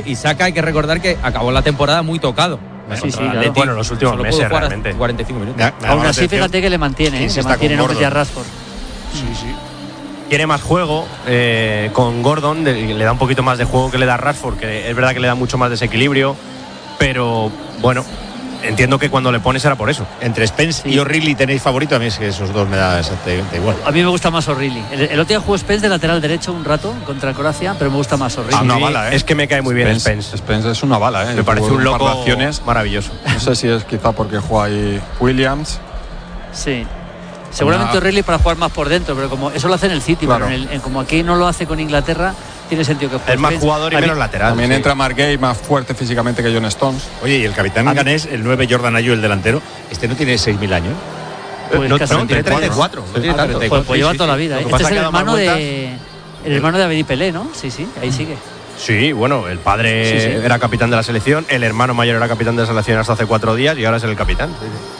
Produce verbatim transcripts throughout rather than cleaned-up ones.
y Saka, hay que recordar que acabó la temporada muy tocado. Sí, sí, claro. Bueno, los últimos Solo meses pudo jugar realmente. cuarenta y cinco minutos. Ya, Aún así, fíjate que le mantiene, ¿eh? Sí, le está mantiene con en nombre de Gordon. Rashford. Sí, sí. Tiene más juego eh, con Gordon, de, le da un poquito más de juego que le da Rashford, que es verdad que le da mucho más desequilibrio, pero bueno, entiendo que cuando le pones era por eso. Entre Spence Sí. y O'Reilly tenéis favorito. A mí es que esos dos me da exactamente igual. A mí me gusta más O'Reilly. El, el otro día jugó Spence de lateral derecho un rato contra Croacia, pero me gusta más A O'Reilly. una mí bala, ¿eh? Es que me cae muy bien Spence, Spence. Spence es una bala, ¿eh? Me parece Tuvo un par de loco acciones. maravilloso. No sé si es quizá porque juega ahí Williams. Sí. Seguramente Una- O'Reilly para jugar más por dentro, pero como eso lo hace en el City, Claro. pero en el- en- como aquí no lo hace con Inglaterra, tiene sentido que juegue. Es más Spence. jugador y A mí- menos lateral. También sí. entra Mark Gay, más fuerte físicamente que John Stones. Oye, y el capitán ganés, el nueve Jordan Ayew, el delantero, este no tiene seis mil años. Pues no, casi no, tiene treinta y cuatro. Sí. No tiene Ah, tanto. treinta y Pues, cuatro. pues lleva Sí, toda sí, la sí. vida. Lo ¿eh? que Este pasa es el que ha dado más hermano vueltas. de el hermano de Abedi Pelé, ¿no? Sí, sí, ahí sigue. Sí, bueno, el padre Sí, sí. era capitán de la selección, el hermano mayor era capitán de la selección hasta hace cuatro días y ahora es el capitán. Sí, sí.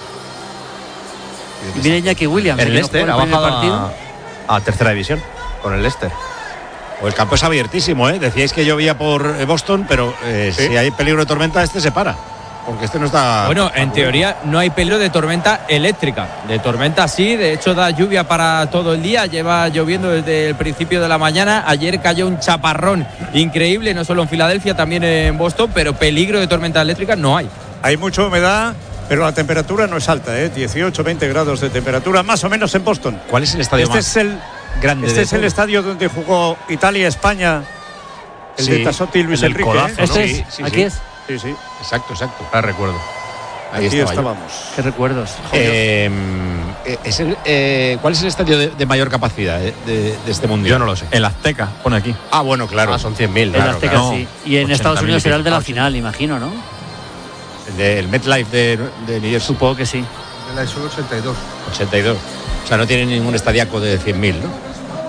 Y mira Iñaki Williams, El que no Leicester jugó ha el primer bajado partido. a, a tercera división con el Leicester. O el campo es abiertísimo, ¿eh? Decíais que llovía por eh, Boston, pero eh, Sí. si hay peligro de tormenta, este se para. Porque este no está. Bueno, en teoría no hay peligro de tormenta eléctrica. De tormenta sí, de hecho da lluvia para todo el día, lleva lloviendo desde el principio de la mañana. Ayer cayó un chaparrón increíble, no solo en Filadelfia, también en Boston, pero peligro de tormenta eléctrica no hay. Hay mucha humedad, pero la temperatura no es alta, ¿eh? dieciocho, veinte grados de temperatura, más o menos en Boston. ¿Cuál es el estadio Este más es el, grande este de es el todos? estadio donde jugó Italia-España, el Sí, de Tassotti y Luis el del Enrique. codazo, ¿eh? ¿no? Este Sí, es, sí, aquí sí. es. Sí, sí, Exacto, exacto. Ah, recuerdo. Ahí aquí estaba yo. estábamos. Qué recuerdos. Eh, eh, es el, eh, ¿Cuál es el estadio de, de mayor capacidad de, de- de este mundial? Yo no lo sé. El Azteca, pone aquí. Ah, bueno, claro. Ah, son cien mil. El Claro, Azteca claro. sí. Y en ochenta Estados Unidos mil será el de la y pico. final, imagino, ¿no? El, de, el MetLife de, de New Jersey. Supongo que sí. La ISO ochenta y dos. ochenta y dos. O sea, no tiene ningún estadiaco de cien mil, ¿no?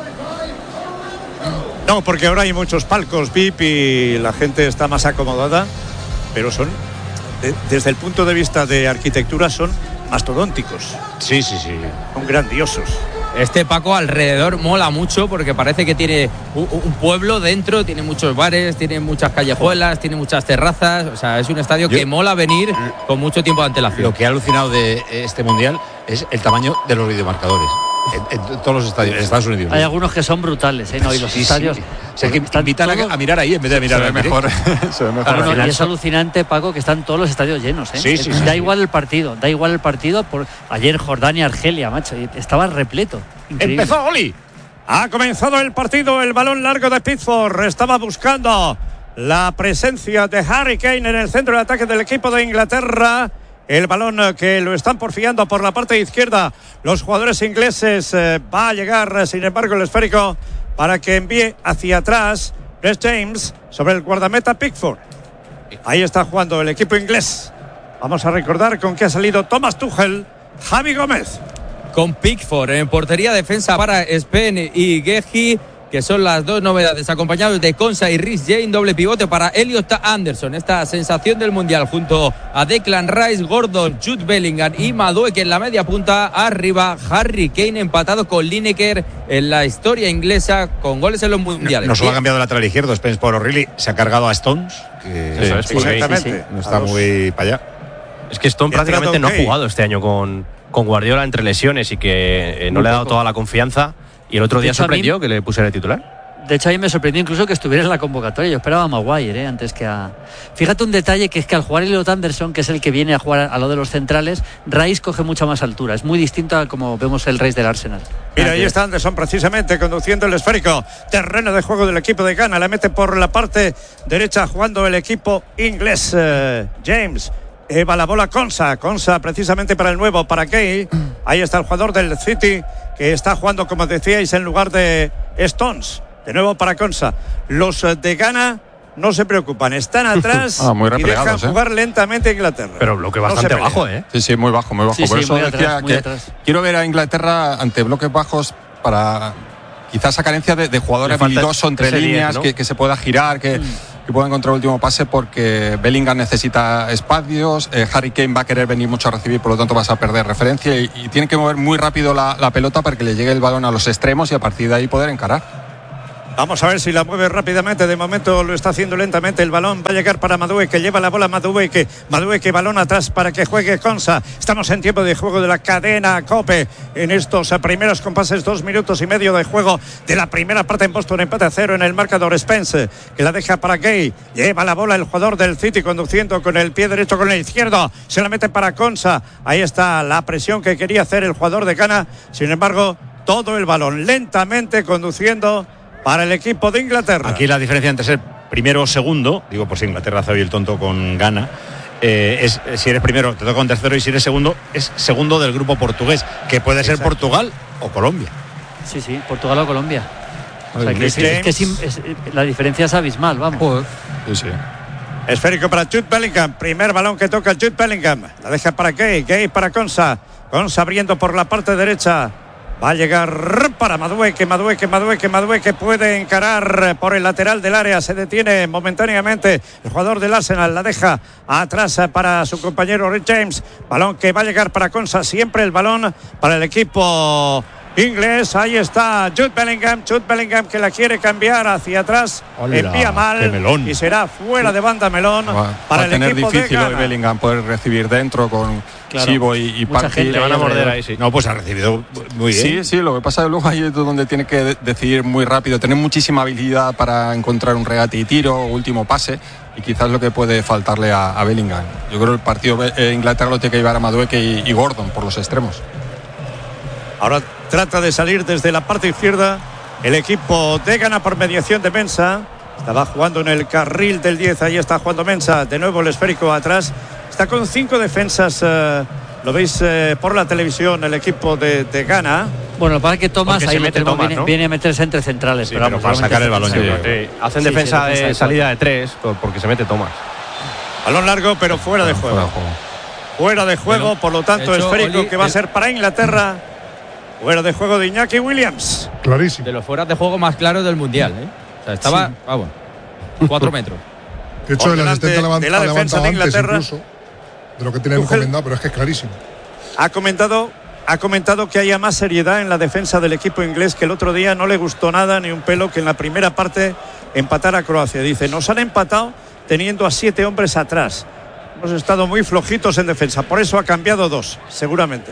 No, porque ahora hay muchos palcos V I P y la gente está más acomodada, pero son, de- desde el punto de vista de arquitectura, son mastodónticos, Sí, sí, sí. son grandiosos. Este Paco alrededor mola mucho porque parece que tiene un, un pueblo dentro, tiene muchos bares, tiene muchas callejuelas, tiene muchas terrazas. O sea, es un estadio Yo- que mola venir con mucho tiempo de antelación. Lo que ha alucinado de este mundial es el tamaño de los videomarcadores. En, en todos los estadios, en Estados Unidos. Hay algunos que son brutales, ¿eh? No, y los Sí, sí. estadios. O sea, que están invitan a, todos- a mirar ahí en vez de a mirar Se ve al directo. mejor. Se ve mejor. Claro, al no, final. y es alucinante, Paco, que están todos los estadios llenos, ¿eh? Sí, sí, sí, da sí. igual el partido, da igual el partido. Por... Ayer Jordania, Argelia, macho, y estaba repleto. Increíble. ¡Empezó, Oli! Ha comenzado el partido, el balón largo de Pickford. Estaba buscando la presencia de Harry Kane en el centro de ataque del equipo de Inglaterra. El balón eh, que lo están porfiando por la parte izquierda los jugadores ingleses. eh, va a llegar, eh, sin embargo, el esférico para que envíe hacia atrás Reece James sobre el guardameta Pickford. Ahí está jugando el equipo inglés. Vamos a recordar con qué ha salido Thomas Tuchel, Javi Gómez. Con Pickford en portería, defensa para Spen y Geji, que son las dos novedades, acompañados de Konsa y Reece James, doble pivote para Elliot Anderson, esta sensación del Mundial, junto a Declan Rice, Gordon, Jude Bellingham y Madueke en la media punta. Arriba Harry Kane empatado con Lineker en la historia inglesa con goles en los mundiales. No solo ha cambiado lateral izquierdo, Spence por O'Reilly, se ha cargado a Stones, que Eso es, sí, porque exactamente. sí, sí. no está A los- muy para allá. Es que Stone Y ha prácticamente entrado no ha Kane. jugado este año con, con Guardiola entre lesiones y que eh, no Muy le ha dado poco. toda la confianza. Y el otro De día hecho, a mí- sorprendió que le pusiera de titular. De hecho, a mí me sorprendió incluso que estuviera en la convocatoria. Yo esperaba a Maguire, ¿eh? Antes que a... Fíjate un detalle, que es que al jugar Elliot Anderson, que es el que viene a jugar a lo de los centrales, Rice coge mucha más altura. Es muy distinto a como vemos el Rice del Arsenal. Mira, Ah, ahí que- está Anderson precisamente conduciendo el esférico. Terreno de juego del equipo de Ghana. La mete por la parte derecha jugando el equipo inglés. eh, James. Eva la bola Konsa. Konsa precisamente para el nuevo, para Kane. Ahí está el jugador del City que está jugando, como decíais, en lugar de Stones. De nuevo para Konsa. Los eh, de Ghana no se preocupan. Están atrás Ah, muy y dejan replegados, ¿eh? jugar lentamente a Inglaterra. Pero bloque No se bastante pelean. bajo, ¿eh? Sí, sí, muy bajo, muy bajo. Sí, Por sí, eso muy decía atrás, muy que atrás. quiero ver a Inglaterra ante bloques bajos para quizás esa carencia de, de jugador Le falta habilidoso entre ese diez, líneas, ¿no? que, que se pueda girar, que, que pueda encontrar el último pase, porque Bellingham necesita espacios, eh, Harry Kane va a querer venir mucho a recibir, por lo tanto vas a perder referencia y, y tiene que mover muy rápido la, la pelota para que le llegue el balón a los extremos y a partir de ahí poder encarar. Vamos a ver si la mueve rápidamente. De momento lo está haciendo lentamente. El balón va a llegar para Madueke. Lleva la bola Madueke. Madueke, balón atrás para que juegue Konsa. Estamos en tiempo de juego de la cadena COPE. En estos primeros compases, dos minutos y medio de juego de la primera parte en Boston. Empate a cero en el marcador. Spence, que la deja para Gay. Lleva la bola el jugador del City conduciendo con el pie derecho, con el izquierdo. Se la mete para Konsa. Ahí está la presión que quería hacer el jugador de Ghana. Sin embargo, todo el balón lentamente conduciendo para el equipo de Inglaterra. Aquí la diferencia entre ser primero o segundo, digo, pues Inglaterra hace hoy el tonto con Ghana, eh, es si eres primero te toca un tercero, y si eres segundo es segundo del grupo portugués, que puede ser Exacto. Portugal o Colombia. Sí, sí, Portugal o Colombia. O sea, que es, James. es que es, es, la diferencia es abismal, vamos. Joder. Sí, sí. Esférico para Jude Bellingham. Primer balón que toca Jude Bellingham. La deja para Gay. Gay para Konsa. Konsa abriendo por la parte derecha. Va a llegar para Madueke, Madueke, Madueke, Madueke puede encarar por el lateral del área, se detiene momentáneamente el jugador del Arsenal, la deja atrás para su compañero Rick James, balón que va a llegar para Konsa, siempre el balón para el equipo inglés. Ahí está Jude Bellingham, Jude Bellingham que la quiere cambiar hacia atrás. Hola, envía mal y será fuera de banda melón va, para va el tener equipo difícil de hoy Bellingham poder recibir dentro con claro, Chivo y, y Parky. Le van a morder ahí, sí. No, pues ha recibido muy bien. Sí, sí, lo que pasa es que luego ahí es donde tiene que de- decidir muy rápido, tener muchísima habilidad para encontrar un regate y tiro, último pase, y quizás lo que puede faltarle a, a Bellingham. Yo creo que el partido eh, Inglaterra lo tiene que llevar a Madueke y, y Gordon por los extremos. Ahora trata de salir desde la parte izquierda el equipo de Ghana por mediación de Mensah. Estaba jugando en el carril del diez, ahí está jugando Mensah. De nuevo el esférico atrás. Está con cinco defensas, eh, lo veis eh, por la televisión, el equipo de, de Ghana. Bueno, lo que pasa es que Thomas Porque ahí se lo mete tenemos, Thomas, viene, ¿no? viene a meterse entre centrales. Sí, pero, pero vamos, para solamente sacar el balón, sí, yo sí. creo. Sí, hacen Sí, defensa sí, de defensa salida de de tres porque se mete Thomas. Balón largo, pero fuera de juego. Fuera de juego. Fuera de juego, Bueno, por lo tanto, de hecho, esférico Oli, que va a el- ser para Inglaterra. Fuera de juego de Iñaki Williams. Clarísimo. De los fueras de juego más claros del Mundial, ¿eh? O sea, estaba, Sí. vamos, cuatro metros. De hecho, Por el delante asistente levant- de la ha defensa levantado de antes Inglaterra. incluso de lo que tiene Tuchel. encomendado, pero es que es clarísimo. Ha comentado, ha comentado que haya más seriedad en la defensa del equipo inglés, que el otro día no le gustó nada ni un pelo que en la primera parte empatara a Croacia. Dice, nos han empatado teniendo a siete hombres atrás. Hemos estado muy flojitos en defensa, por eso ha cambiado dos, seguramente.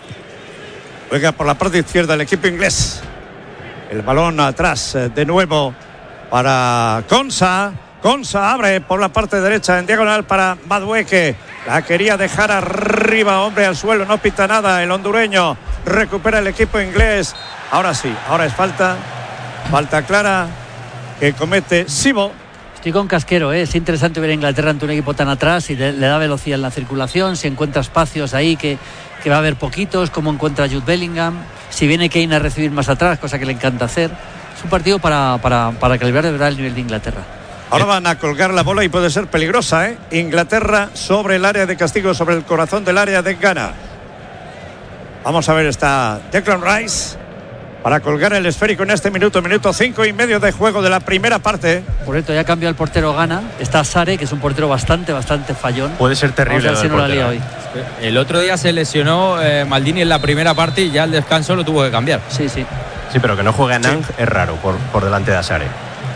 Juega por la parte izquierda el equipo inglés. El balón atrás, eh, de nuevo para Konsa. Konsa abre por la parte derecha en diagonal para Madueke. La quería dejar arriba, hombre, al suelo, no pita nada el hondureño. Recupera el equipo inglés. Ahora sí, ahora es falta. Falta clara que comete Sibo. Estoy con Casquero, ¿eh? Es interesante ver a Inglaterra ante un equipo tan atrás y le, le da velocidad en la circulación, si encuentra espacios ahí que, que va a haber poquitos, como encuentra Jude Bellingham, si viene Kane a recibir más atrás, cosa que le encanta hacer. Es un partido para, para, para calibrar de verdad el nivel de Inglaterra. Ahora van a colgar la bola y puede ser peligrosa, ¿eh? Inglaterra sobre el área de castigo, sobre el corazón del área de Ghana. Vamos a ver, está Declan Rice para colgar el esférico en este minuto, minuto cinco y medio de juego de la primera parte. Por esto ya cambió el portero Ghana. Está Sare, que es un portero bastante, bastante fallón. Puede ser terrible. Vamos a ver si lo no del la portero. lía hoy. El otro día se lesionó eh, Maldini en la primera parte y ya al descanso lo tuvo que cambiar. Sí, sí. Sí, pero que no juegue a Nang es raro por, por delante de Asare.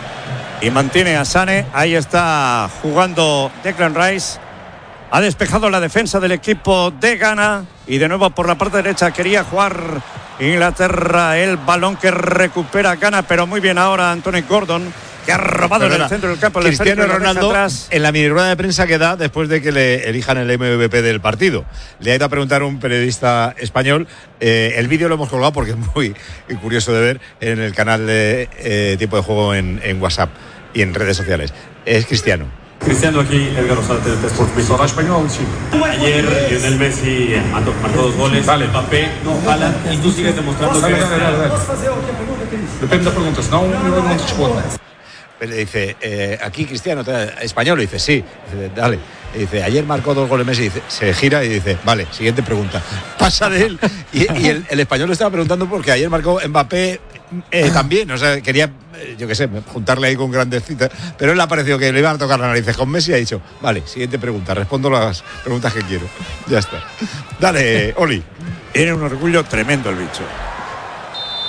Y mantiene a Sane. Ahí está jugando Declan Rice. Ha despejado la defensa del equipo de Ghana. Y de nuevo por la parte derecha quería jugar Inglaterra. El balón que recupera Ghana. Pero muy bien ahora Anthony Gordon, que ha robado en Perdona, el centro del campo. El Cristiano esférico y la deja Ronaldo atrás. en la mini rueda de prensa que da después de que le elijan el M V P del partido. Le ha ido a preguntar a un periodista español. Eh, el vídeo lo hemos colgado porque es muy curioso de ver en el canal de eh, Tiempo de Juego en, en WhatsApp y en redes sociales. Es Cristiano. Cristiano, aquí Edgar Rosales de Sport Business. ¿Habla español? Sí. Ayer Lionel Messi marcó, marcó dos goles, Dale. Mbappé, Haaland, y tú sigues demostrando Dale, que dale, dale, dale. Depende da pergunta, senão eu não te respondo. Le dice, eh, aquí Cristiano, te- español, le dice, sí. Dice, dale. Y dice, ayer marcó dos goles Messi. Dice, se gira y dice, vale, siguiente pregunta. Pasa de él. Y, y el, el español lo estaba preguntando porque ayer marcó Mbappé eh, también. O sea, quería, eh, yo qué sé, juntarle ahí con grandes citas. Pero él le ha parecido que le iban a tocar las narices con Messi y ha dicho, vale, siguiente pregunta. Respondo las preguntas que quiero. Ya está. Dale, Oli. Tiene un orgullo tremendo el bicho.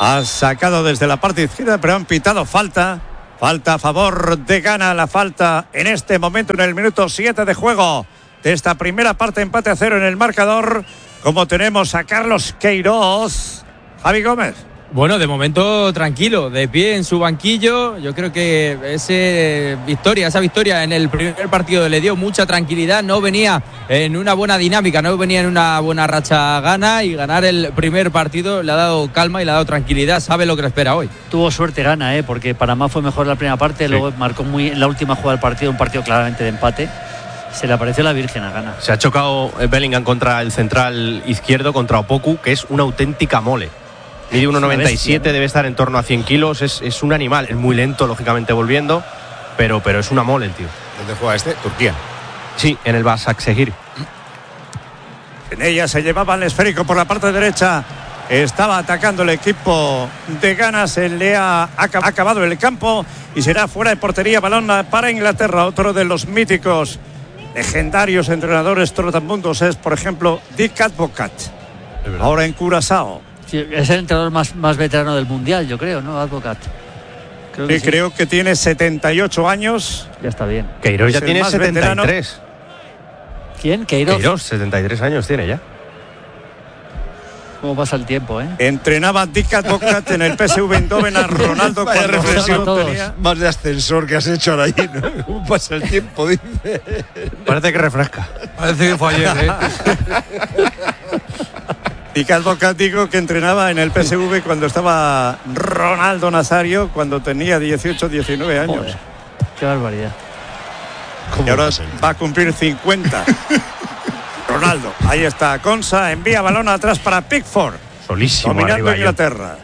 Ha sacado desde la parte izquierda, pero han pitado falta. Falta a favor de Ghana, la falta en este momento en el minuto siete de juego de esta primera parte, empate a cero en el marcador. Como tenemos a Carlos Queiroz. Javi Gómez. Bueno, de momento tranquilo, de pie en su banquillo. Yo creo que ese victoria, esa victoria en el primer partido le dio mucha tranquilidad. No venía en una buena dinámica, no venía en una buena racha Ghana, y ganar el primer partido le ha dado calma y le ha dado tranquilidad. Sabe lo que le espera hoy. Tuvo suerte Ghana, ¿eh? Porque Panamá fue mejor la primera parte, sí. Luego marcó muy en la última jugada del partido, un partido claramente de empate. Se le apareció la Virgen a Ghana. Se ha chocado Bellingham contra el central izquierdo, contra Opoku, que es una auténtica mole. Mide uno noventa y siete, debe estar en torno a cien kilos. Es, es un animal, es muy lento, lógicamente, volviendo, pero, pero es una mole el tío. ¿Dónde juega este? Turquía. Sí, en el Başakşehir. En ella se llevaba el esférico por la parte derecha. Estaba atacando el equipo de Ghana. Se le ha acabado el campo y será fuera de portería. Balón para Inglaterra. Otro de los míticos, legendarios entrenadores trotamundos es, por ejemplo, Dick Advocat. Ahora en Curazao. Sí, es el entrenador más, más veterano del mundial, yo creo, ¿no? Advocat. Creo que, sí, sí. Creo que tiene setenta y ocho años. Ya está bien. Queiroz ya tiene setenta y tres. Veterano. ¿Quién? Queiroz. Queiroz, setenta y tres años tiene ya. ¿Cómo pasa el tiempo, eh? Entrenaba Dick Advocat en el P S V Eindhoven a Ronaldo. Vaya reflexión tenía. Más de ascensor que has hecho ahora ahí, ¿no? ¿Cómo pasa el tiempo? Dice. Parece que refresca. Parece que fue ayer, ¿eh? Dick Advocat, digo, que entrenaba en el P S V cuando estaba Ronaldo Nazario, cuando tenía dieciocho, diecinueve años. Joder, qué barbaridad. Y ahora va a cumplir cincuenta. Ronaldo, ahí está Konsa, envía balón atrás para Pickford. Solísimo. Dominando Inglaterra.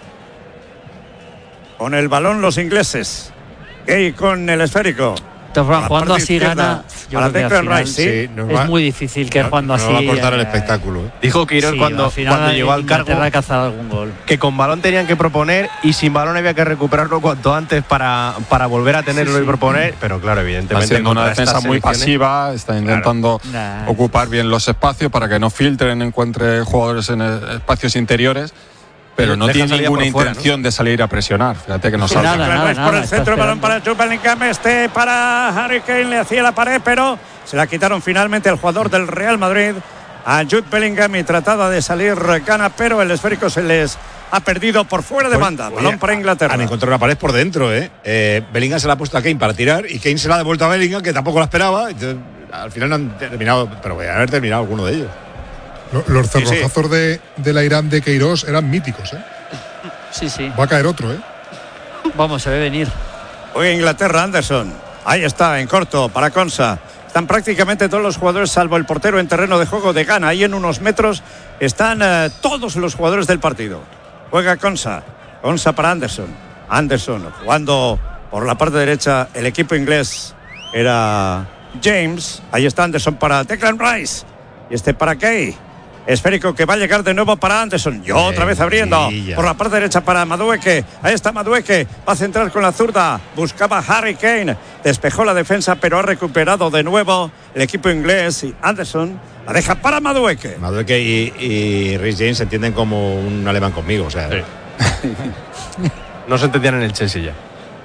Con el balón los ingleses. Gay con el esférico. Entonces, jugando así Ghana, yo creo que al final, Rice, sí, es va, muy difícil que no, jugando no así va a cortar el eh, espectáculo, ¿eh? Dijo Queiroz sí, cuando, cuando llegó al cargo algún gol. Que con balón tenían que proponer y sin balón había que recuperarlo cuanto antes para, para volver a tenerlo sí, sí. y proponer, pero claro, evidentemente está siendo una defensa muy pasiva, está intentando claro. nah. ocupar bien los espacios para que no filtren, encuentre jugadores en espacios interiores. Pero no tiene ninguna fuera, intención ¿no? de salir a presionar. Fíjate que no salga. Nada, nada, nada, por el centro, balón para Jude Bellingham. Este para Harry Kane, le hacía la pared, pero se la quitaron finalmente al jugador del Real Madrid, a Jude Bellingham, y trataba de salir Ghana, pero el esférico se les ha perdido por fuera de banda. Oye, balón para Inglaterra. Han encontrado una pared por dentro, ¿eh? eh Bellingham se la ha puesto a Kane para tirar y Kane se la ha devuelto a Bellingham, que tampoco la esperaba. Entonces, al final no han terminado, pero voy a haber terminado alguno de ellos. Los cerrojazos sí, sí. de, de la Irán de Queiroz eran míticos, ¿eh? Sí, sí. Va a caer otro, ¿eh? Vamos, se ve venir. Hoy Inglaterra, Anderson. Ahí está, en corto, para Konsa. Están prácticamente todos los jugadores, salvo el portero, en terreno de juego de Ghana. Ahí en unos metros están eh, todos los jugadores del partido. Juega Konsa. Konsa para Anderson. Anderson jugando por la parte derecha. El equipo inglés era James. Ahí está Anderson para Declan Rice. Y este para Kay. Esférico que va a llegar de nuevo para Anderson. Y otra vez abriendo por la parte derecha para Madueke. Ahí está Madueke. Va a centrar con la zurda. Buscaba Harry Kane. Despejó la defensa, pero ha recuperado de nuevo el equipo inglés. Y Anderson la deja para Madueke. Madueke y, y Reece James se entienden como un alemán conmigo. O sea, sí. No se entendían en el Chelsea ya.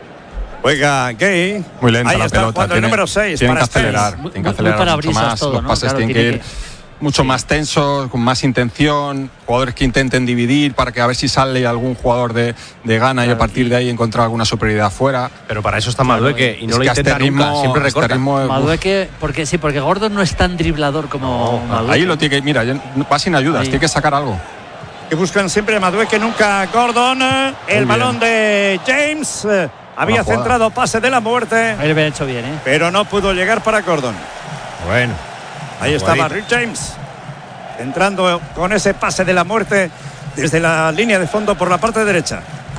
Juega Gay. Muy lenta ahí la está pelota. Tiene, el número seis. Tienen para que acelerar. Muy, tienen que acelerar mucho más. Todo, Los ¿no? pases Claro, tienen tiene que ir que... mucho sí. más tensos, con más intención. Jugadores que intenten dividir para que a ver si sale algún jugador de, de Ghana claro, y a partir de ahí encontrar alguna superioridad fuera. Pero para eso está Madueke y no es lo intenta este ritmo, nunca, siempre recorta. Este ritmo, Madueke, porque sí, porque Gordon no es tan driblador como no, Madueke. Ahí lo tiene que, mira, va sin ayudas, ahí. Tiene que sacar algo. Que buscan siempre a Madueke, nunca Gordon. El balón de James. Había centrado pase de la muerte. Ahí lo había hecho bien, ¿eh? Pero no pudo llegar para Gordon. Bueno. Ahí estaba Rick James. Entrando con ese pase de la muerte desde la línea de fondo por la parte derecha.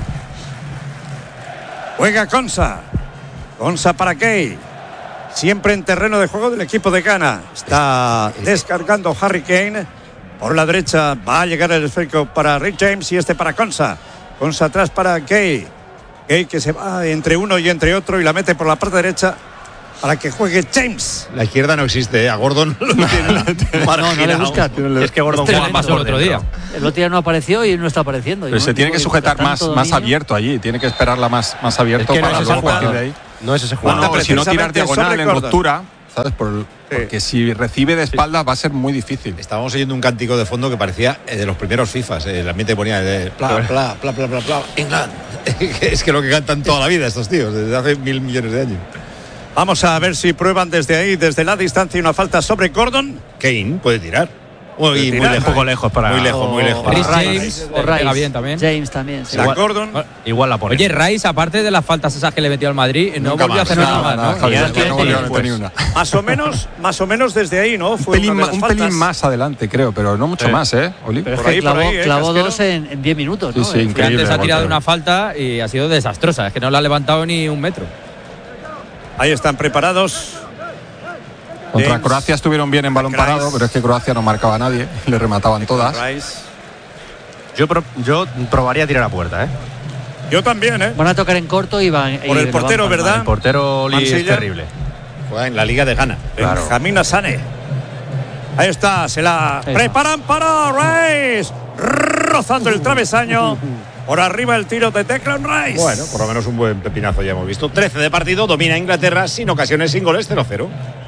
Juega Konsa. Konsa para Kay. Siempre en terreno de juego del equipo de Ghana. Está descargando Harry Kane. Por la derecha va a llegar el esférico para Rick James y este para Konsa. Konsa atrás para Kay. Kay que se va entre uno y entre otro y la mete por la parte derecha. para que juegue James. La izquierda no existe, ¿eh? A Gordon lo tiene No, no le buscan. Es que Gordon Este juega más pasó el por otro dentro. día. El otro día no apareció y no está apareciendo. Pero Y se bueno, tiene que digo, sujetar tanto más, más dominio. abierto allí, tiene que esperarla más, más abierto Es que no para es ese luego partir de jugador. ahí. No es ese No, jugador. no, pero si no tirar precisamente diagonal sobre en Gordon. ruptura, ¿sabes? Por- porque si recibe de espaldas va a ser muy difícil. Estábamos oyendo un cántico de fondo que parecía eh, de los primeros FIFAs. Eh, el ambiente ponía de pla, pla, pla, pla, pla, pla, England. Es que lo que cantan toda la vida estos tíos, desde hace mil millones de años. Vamos a ver si prueban desde ahí, desde la distancia, una falta sobre Gordon. Kane puede tirar. Uy, muy tirar. lejos. Un poco lejos para- Muy lejos, muy O- lejos. Rhys Rice. James O le pega Rice. bien también. James también. sí. La Igual- Gordon. Igual la pone. Oye, Rice, aparte de las faltas esas que le metió al Madrid, no Nunca volvió a más. hacer nada más, Nada, ¿no? Javier, Y ya que tiene no volvió a tiempo, meter ni pues. una. Más o menos, más o menos desde ahí, ¿no? Un, Fue pelín, una de ma- las un faltas. pelín más adelante, creo, pero no mucho Sí. más, ¿eh, Oli? Pero es Por que ahí, por clavó, ahí, eh, clavó Casquero. dos en, en diez minutos, ¿no? Sí, sí, Eh, Que increíble. antes ha tirado golpeo. una falta y ha sido desastrosa. Es que no la ha levantado ni un metro. Ahí están preparados. Contra James. Croacia estuvieron bien en balón Rice. parado, pero es que Croacia no marcaba a nadie, le remataban todas. Rice. Yo, pro- yo probaría a tirar a puerta, ¿eh? Yo también, ¿eh? Van a tocar en corto y van. Por y el lo portero, van palmando. ¿verdad? El portero Oli es Mansilla. terrible. Juega en la Liga de Ghana. Claro. Benjamín Asane. Ahí está, se la Ahí preparan para Rice. Rozando el travesaño. Por arriba el tiro de Declan Rice. Bueno, por lo menos un buen pepinazo ya hemos visto. trece de partido, domina Inglaterra sin ocasiones, sin goles, cero cero.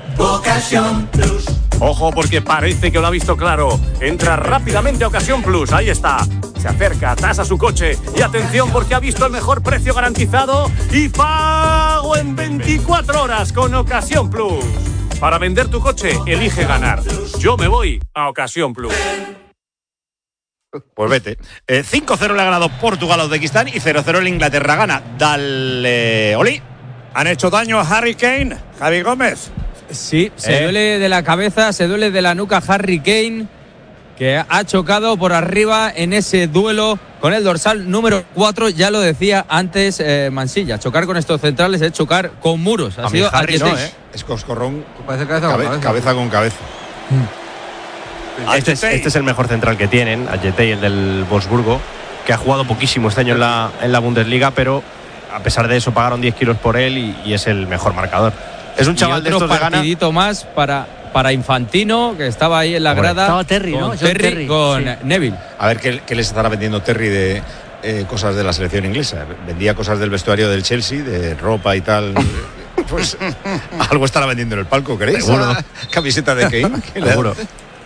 Ojo porque parece que lo ha visto claro. Entra rápidamente a Ocasión Plus. Ahí está. Se acerca, tasa su coche. Y atención porque ha visto el mejor precio garantizado y pago en veinticuatro horas con Ocasión Plus. Para vender tu coche, elige ganar. Yo me voy a Ocasión Plus. Pues vete. Eh, cinco cero le ha ganado Portugal a Uzbekistán y cero cero el Inglaterra gana. Dale, Oli. Han hecho daño a Harry Kane. Javi Gómez. Sí, se ¿Eh? duele de la cabeza, se duele de la nuca Harry Kane, que ha chocado por arriba en ese duelo con el dorsal número cuatro. Ya lo decía antes eh, Mansilla, chocar con estos centrales es chocar con muros. Ha A mí sido Harry no, Ayeté. ¿eh? Es coscorrón. Parece cabeza, Cabe- cabeza. cabeza con cabeza. Este es, este es el mejor central que tienen, Ayeté, el del Wolfsburgo, que ha jugado poquísimo este año en la, en la Bundesliga, pero a pesar de eso pagaron diez kilos por él y, y es el mejor marcador. Es un Y chaval de otro estos de Ghana. partidito más para, para Infantino, que estaba ahí en la Hombre, grada. estaba Terry, con ¿no? John Terry, Terry, con sí. Neville. A ver qué, qué les estará vendiendo Terry de eh, cosas de la selección inglesa. Vendía cosas del vestuario del Chelsea, de ropa y tal. Pues algo estará vendiendo en el palco, ¿queréis? Seguro. Ah, camiseta de Kane. ¿Qué le da? Seguro.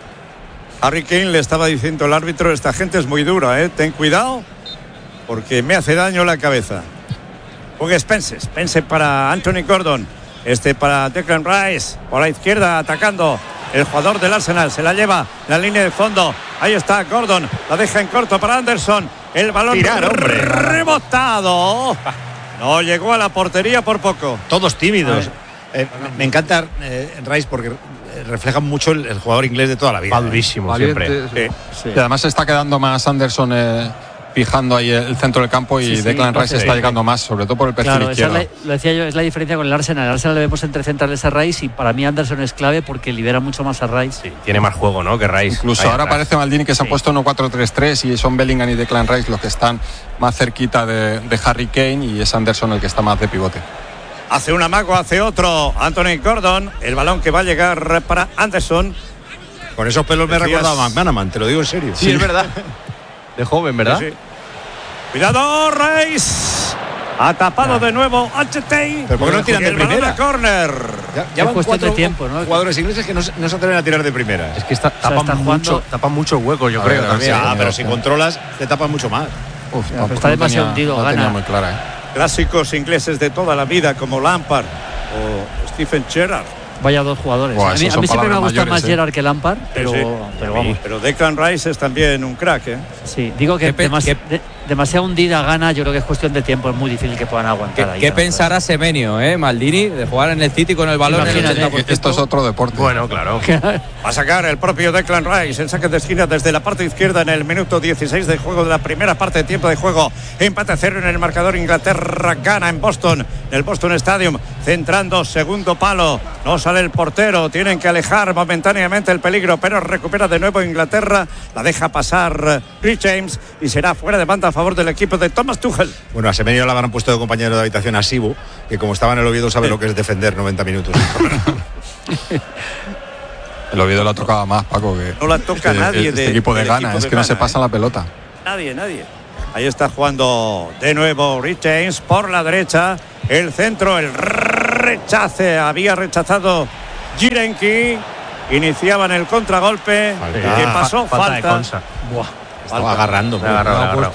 Harry Kane le estaba diciendo al árbitro, esta gente es muy dura, ¿eh? Ten cuidado porque me hace daño la cabeza. Juega Spence. Spence para Anthony Gordon. Este para Declan Rice. Por la izquierda atacando el jugador del Arsenal. Se la lleva la línea de fondo. Ahí está Gordon. La deja en corto para Anderson. El balón Tirar, hombre. rebotado. No llegó a la portería por poco. Todos tímidos. Eh, me encanta eh, Rice porque eh, refleja mucho el, el jugador inglés de toda la vida. Va durísimo siempre. Valiente, Sí. Y además se está quedando más Anderson eh, fijando ahí el centro del campo y Sí, sí, Declan Rice entonces, está sí. llegando más, sobre todo por el perfil Claro, esa es izquierdo. la- lo decía yo, es la diferencia con el Arsenal. El Arsenal le vemos entre centrales a Rice y para mí Anderson es clave porque libera mucho más a Rice. Sí, tiene más juego, ¿no? Que Rice. Incluso Ahí ahora atrás. parece Maldini que se han Sí. puesto uno cuatro tres tres y son Bellingham y Declan Rice los que están más cerquita de, de Harry Kane y es Anderson el que está más de pivote. Hace un amago, hace otro. Anthony Gordon. El balón que va a llegar para Anderson. Con esos pelos me Decías- recuerda a McManaman, te lo digo en serio. Sí, es verdad. De joven, ¿verdad? Sí, sí. Cuidado, Rice. Ha tapado de nuevo H T. Pero ¿por qué no tiran de el balón primera? a córner. Ya, Es ya van cuestión de cuatro tiempo, ¿no? jugadores ingleses que no, se- no se atreven a tirar de primera. Es que está, sea, tapan, están mucho, jugando- tapan muchos huecos, yo A creo ver, a ver también. si- Ah, Sí, pero sí. si controlas, te tapan mucho más. Uf, pero tampoco está demasiado tenía- hundido, no gana. tenía muy clara, ¿eh? Clásicos ingleses de toda la vida como Lampard o Stephen Gerrard. Vaya dos jugadores. Buah, a mí, esos a son mí siempre me ha palabras gustado mayores, más ¿eh? Gerrard que Lampard, pero, sí. pero vamos. Pero Declan Rice es también un crack, ¿eh? Sí, digo que ¿Qué pe- demas- qué- de- demasiado hundida gana, yo creo que es cuestión de tiempo, es muy difícil que puedan ¿Qué, aguantar ahí. qué atrás. pensará Semenyo, eh, Maldini, de jugar en el City con el balón en el Imagínate, ochenta por ciento? Esto es otro deporte. Bueno, claro. Va a sacar el propio Declan Rice en saque de esquina desde la parte izquierda en el minuto dieciséis del juego de la primera parte de tiempo de juego. Empate a cero en el marcador. Inglaterra gana en Boston, en el Boston Stadium. centrando, segundo palo, no sale el portero, tienen que alejar momentáneamente el peligro, pero recupera de nuevo Inglaterra, la deja pasar Rhys James y será fuera de banda a favor del equipo de Thomas Tuchel. Bueno, a Semenyo le habrán puesto de compañero de habitación a Sibu, que como estaba en el Oviedo sabe lo que es defender noventa minutos. El Oviedo la tocaba más, Paco, que no la toca este, nadie este de, equipo de Ghana, equipo es de que Ghana, no se pasa ¿eh? la pelota. Nadie, nadie. Ahí está jugando de nuevo Rhys James por la derecha. El centro, el rechace. Había rechazado Jirenki. Iniciaban el contragolpe. Falta. ¿Qué pasó? Falta, Falta. de Konsa. Buah, estaba agarrando. Le ha agarrado, le ha agarrado.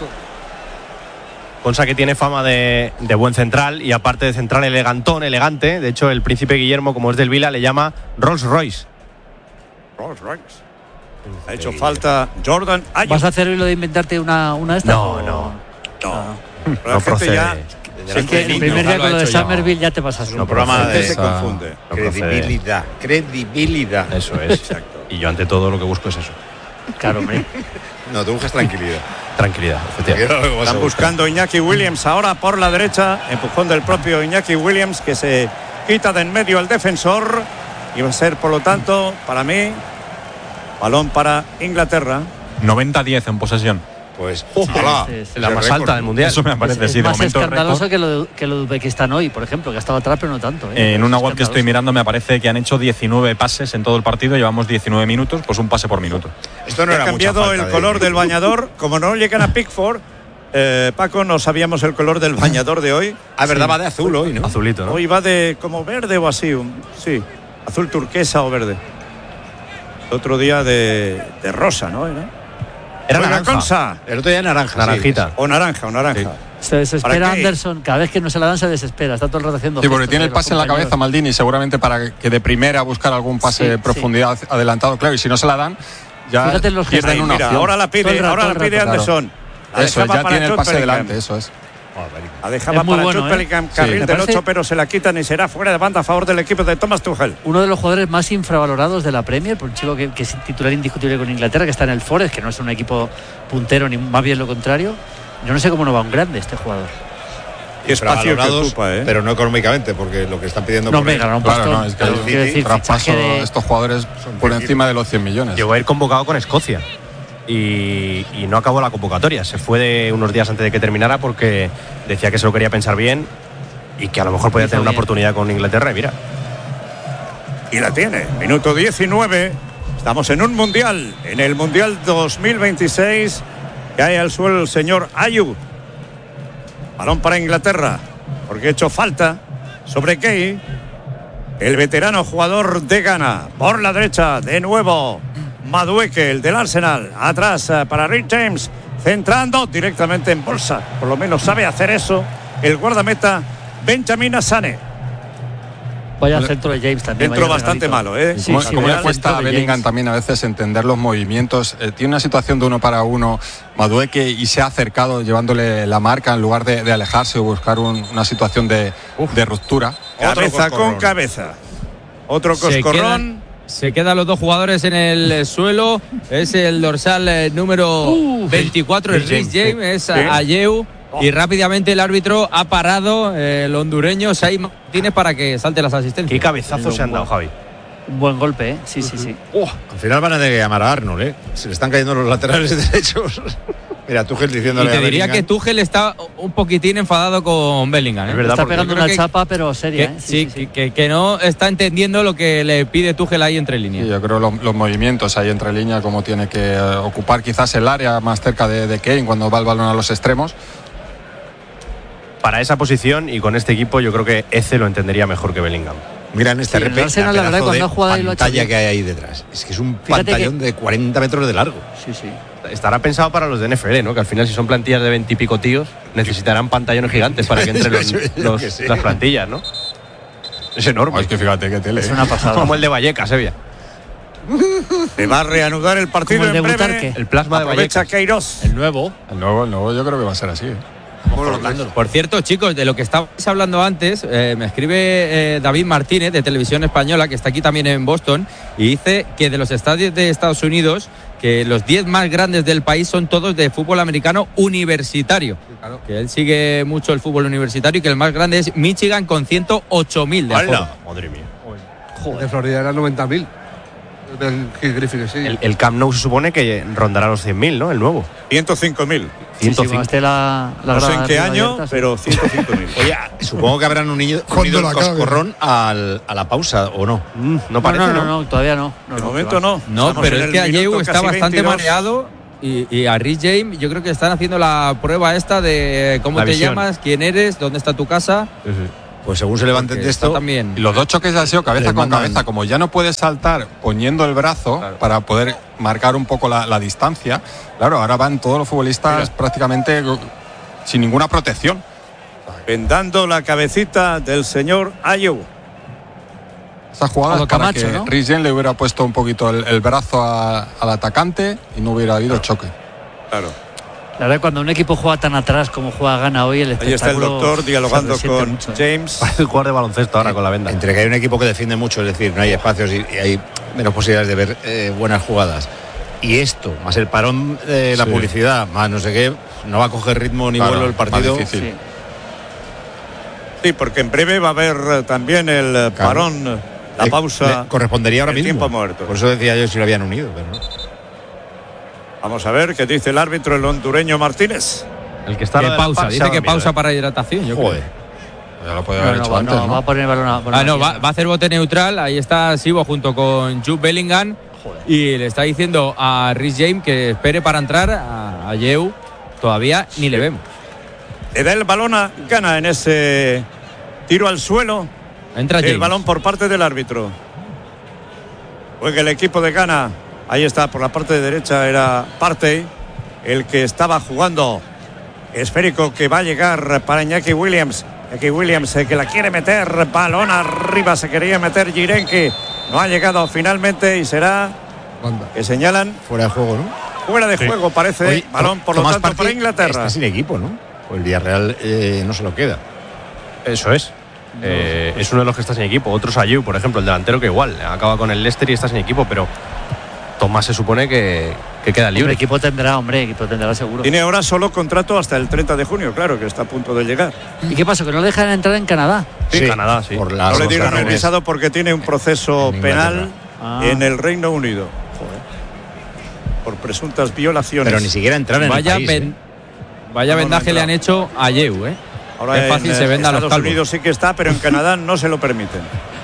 Konsa, que tiene fama de, de buen central y aparte de central elegantón, elegante. De hecho, el príncipe Guillermo, como es del Vila, le llama Rolls Royce. Rolls Royce. Ha hecho falta Jordan Ayew. ¿Vas a hacer lo de inventarte una, una de estas? No, no. No. No La gente procede. ya. Es que el primer día con lo de Summerville ya te pasas. Un programa de se confunde. No credibilidad, credibilidad. Eso es. Exacto. Y yo ante todo lo que busco es eso. Claro, hombre. No, tú buscas tranquilidad. Tranquilidad, efectivamente. Están buscando Iñaki Williams ahora por la derecha. Empujón del propio Iñaki Williams, que se quita de en medio al defensor. Y va a ser, por lo tanto, para mí, balón para Inglaterra. noventa diez en posesión. Pues, ojalá. Es la más alta del mundial. Eso me parece, es, sí, es de más momento escandaloso récord. que lo, de, que lo de Uzbekistán hoy, por ejemplo, que ha estado atrás, pero no tanto. ¿eh? En una Es web que estoy escandaloso. mirando me aparece que han hecho diecinueve pases en todo el partido, llevamos diecinueve minutos, pues un pase por minuto. Esto no Ha era cambiado mucha el falta color de... del bañador. Como no llegan a Pickford, eh, Paco, no sabíamos el color del bañador de hoy. Ah, verdad, va de azul hoy, ¿no? Azulito, ¿no? Hoy va de como verde o así, un- sí, azul turquesa o verde. Otro día de, de rosa, ¿no? Era, Era Juega naranja. Konsa. El otro día naranja. Naranjita. Sí. O naranja, o naranja. Se desespera ¿Para qué? Anderson, cada vez que no se la dan se desespera, está todo el rato haciendo Sí, porque gestos tiene de el los pase en la compañeros. cabeza Maldini, seguramente para que de primera buscar algún pase Sí, de profundidad adelantado, claro, y si no se la dan, ya Fíjate en los gestos. pierden Ahí, una mira, opción. ahora la Todo pide, el rato, ahora todo la el pide rato, Anderson. La Eso, dejaba ya para tiene el Jude pase Bellingham. delante, eso es. La dejaba Es muy para bueno, Jude ¿eh? Bellingham, Sí. carril Me del parece- ocho, pero se la quitan y será fuera de banda a favor del equipo de Thomas Tuchel. Uno de los jugadores más infravalorados de la Premier, por un chico que, que es titular indiscutible con Inglaterra, que está en el Forest, que no es un equipo puntero, ni más bien lo contrario. Yo no sé cómo no va un grande este jugador. Y espacio que Infravalorados, ocupa, ¿eh? pero no económicamente, porque lo que están pidiendo No, por me él- ganará un Claro, pastón. no, es que pero el quiero decir, traspaso fichaje de- de estos jugadores por encima de los cien millones. Llegó a ir convocado con Escocia y, y no acabó la convocatoria. Se fue de unos días antes de que terminara porque decía que se lo quería pensar bien y que a lo mejor podía Hizo tener una bien. oportunidad con Inglaterra. Y mira, Y la tiene. Minuto diecinueve. Estamos en un mundial. En el mundial dos mil veintiséis. Cae al suelo el señor Ayew. Balón para Inglaterra. Porque ha hecho falta sobre Key. El veterano jugador de Ghana. Por la derecha, de nuevo. Madueke, el del Arsenal. Atrás eh, para Rhys James. Centrando directamente en bolsa. Por lo menos sabe hacer eso. El guardameta Benjamin Asane. Vaya centro de James también. Dentro vaya bastante regalito. malo, ¿eh? Sí, Como, sí, como le vaya cuesta centro a de Bellingham James. también a veces entender los movimientos. Eh, tiene una situación de uno para uno Madueke y se ha acercado llevándole la marca en lugar de, de alejarse o buscar un- una situación de, de ruptura. Cabeza con cabeza. Otro Se coscorrón. quedan, se quedan los dos jugadores en el suelo. Es el dorsal eh, número veinticuatro, el Rhys James, es Sí. Ayew. Y rápidamente el árbitro ha parado, eh, el hondureño Sai Martínez, para que salte las asistencias. qué cabezazos se han dado, Javi. Un buen golpe, ¿eh? Sí, sí, sí. Al final van a tener que llamar a Arnold, ¿eh? Se le están cayendo los laterales derechos. Mira, Tuchel Y diciéndole te a diría que Bellingham. Tuchel está un poquitín enfadado con Bellingham. ¿eh? Es verdad, Está porque pegando yo creo una que- chapa, pero seria, Que, ¿eh? sí, que- Que, que no está entendiendo lo que le pide Tuchel ahí entre Y líneas. yo creo los, los movimientos ahí entre líneas, como tiene que eh, ocupar quizás el área más cerca de, de Kane cuando va el balón a los extremos. Para esa posición y con este equipo yo creo que Eze lo entendería mejor que Bellingham. Mira en este Sí, en el repe, Arsenal, la la verdad, pedazo cuando de ha jugado ahí lo ha hecho pantalla bien. que hay ahí detrás. Es que es un Fíjate pantallón que- de cuarenta metros de largo. Sí, sí. Estará pensado para los de N F L, ¿no? Que al final si son plantillas de veintipico tíos necesitarán pantallones gigantes para que entren los- Yo- yo los- que sé. las plantillas, ¿no? Es enorme. Oh, es que fíjate qué tele. Es ¿eh? una pasada. Como el de Vallecas, Sevilla. Se va a reanudar el partido Como el en de breve. Butarque. El plasma de Aprovecha Vallecas. Queiroz. El nuevo. El nuevo, el nuevo yo creo que va a ser así. ¿eh? Por cierto, chicos, de lo que estabais hablando antes, eh, me escribe eh, David Martínez de Televisión Española, que está aquí también en Boston, y dice que de los estadios de Estados Unidos que los diez más grandes del país son todos de fútbol americano universitario. Claro. Que él sigue mucho el fútbol universitario y que el más grande es Michigan con ciento ocho mil de aforo. Madre mía. Joder. De Florida eran noventa mil. El, Griffin, sí. el, el Camp Nou se supone que rondará los cien mil, ¿no? El nuevo. ciento cinco mil. ciento cinco. Sí, sí, la, la no sé en qué año, abierta, pero ciento cinco mil. Oye, supongo que habrán unido, unido el coscorrón al, a la pausa, ¿o no? Mm, no parece, no, no, no, no, no, todavía no. no de no, momento no. No, Estamos pero es que Ayew está bastante veintidós. Mareado y, y a Rich James yo creo que están haciendo la prueba esta de cómo la te visión. llamas, quién eres, dónde está tu casa. Sí, sí. Pues según se levanten de esto también. Y los dos choques de aseo cabeza con cabeza, como ya no puedes saltar poniendo el brazo claro. para poder marcar un poco la, la distancia, claro, ahora van todos los futbolistas Mira. prácticamente sin ninguna protección. Vendando la cabecita del señor Ayew. Esa jugada es para Camacho, que ¿no? Rich James le hubiera puesto un poquito el, el brazo a, al atacante y no hubiera habido choque. Claro. La verdad, cuando un equipo juega tan atrás como juega Gana hoy, el Ahí está el doctor dialogando con mucho, ¿eh? James. Parece el jugador de baloncesto ahora con la venda. Entre que hay un equipo que defiende mucho, es decir, no hay espacios y, y hay menos posibilidades de ver eh, buenas jugadas. Y esto, más el parón de la sí. publicidad, más no sé qué, no va a coger ritmo ni claro, vuelo el partido. Difícil. Sí. sí, porque en breve va a haber también el claro. parón, la eh, pausa. Correspondería ahora el mismo. Tiempo muerto. Por eso decía yo si lo habían unido, pero no. Vamos a ver qué dice el árbitro, el hondureño Martínez. El que está que pausa, pausa, dice que pausa para hidratación. Yo Joder. Ya lo puede haber no, hecho no, antes, no, ¿no? Va a poner el balón a, ah, no, va, va a hacer bote neutral. Ahí está Sibo junto con Jude Bellingham. Joder. Y le está diciendo a Rich James que espere para entrar. A Ayew todavía ni le vemos. Le da el balón a Gana en ese tiro al suelo. Entra el James. balón por parte del árbitro. Juega el equipo de Gana. Ahí está, por la parte de derecha era Partey, el que estaba jugando. Esférico que va a llegar para Iñaki Williams. Iñaki Williams el que la quiere meter. Balón arriba, se quería meter Jirenki. No ha llegado finalmente y será Banda. que señalan. Fuera de juego, ¿no? Fuera de sí. juego, parece. Oye, balón, por Tomás lo tanto, Partey para Inglaterra. Está sin equipo, ¿no? Pues el Villarreal eh, no se lo queda. Eso es. Eh, es uno de los que está sin equipo. Otros Ayew, por ejemplo, el delantero que igual acaba con el Leicester y está sin equipo, pero Tomás se supone que, que queda libre. El equipo tendrá, hombre, equipo tendrá seguro. Tiene ahora solo contrato hasta el treinta de junio, claro, que está a punto de llegar. ¿Y qué pasa? ¿Que no dejan entrar en Canadá? Sí, en Canadá, sí. Por las no le dieron el visado porque tiene un proceso en penal ah. en el Reino Unido. Joder. Por presuntas violaciones. Pero ni siquiera entrar en vaya el país. Ben, ¿eh? Vaya no, vendaje no le han hecho a Ayew, ¿eh? Ahora es fácil en, se venda a los Estados calvos. Unidos sí que está, pero en Canadá no se lo permiten.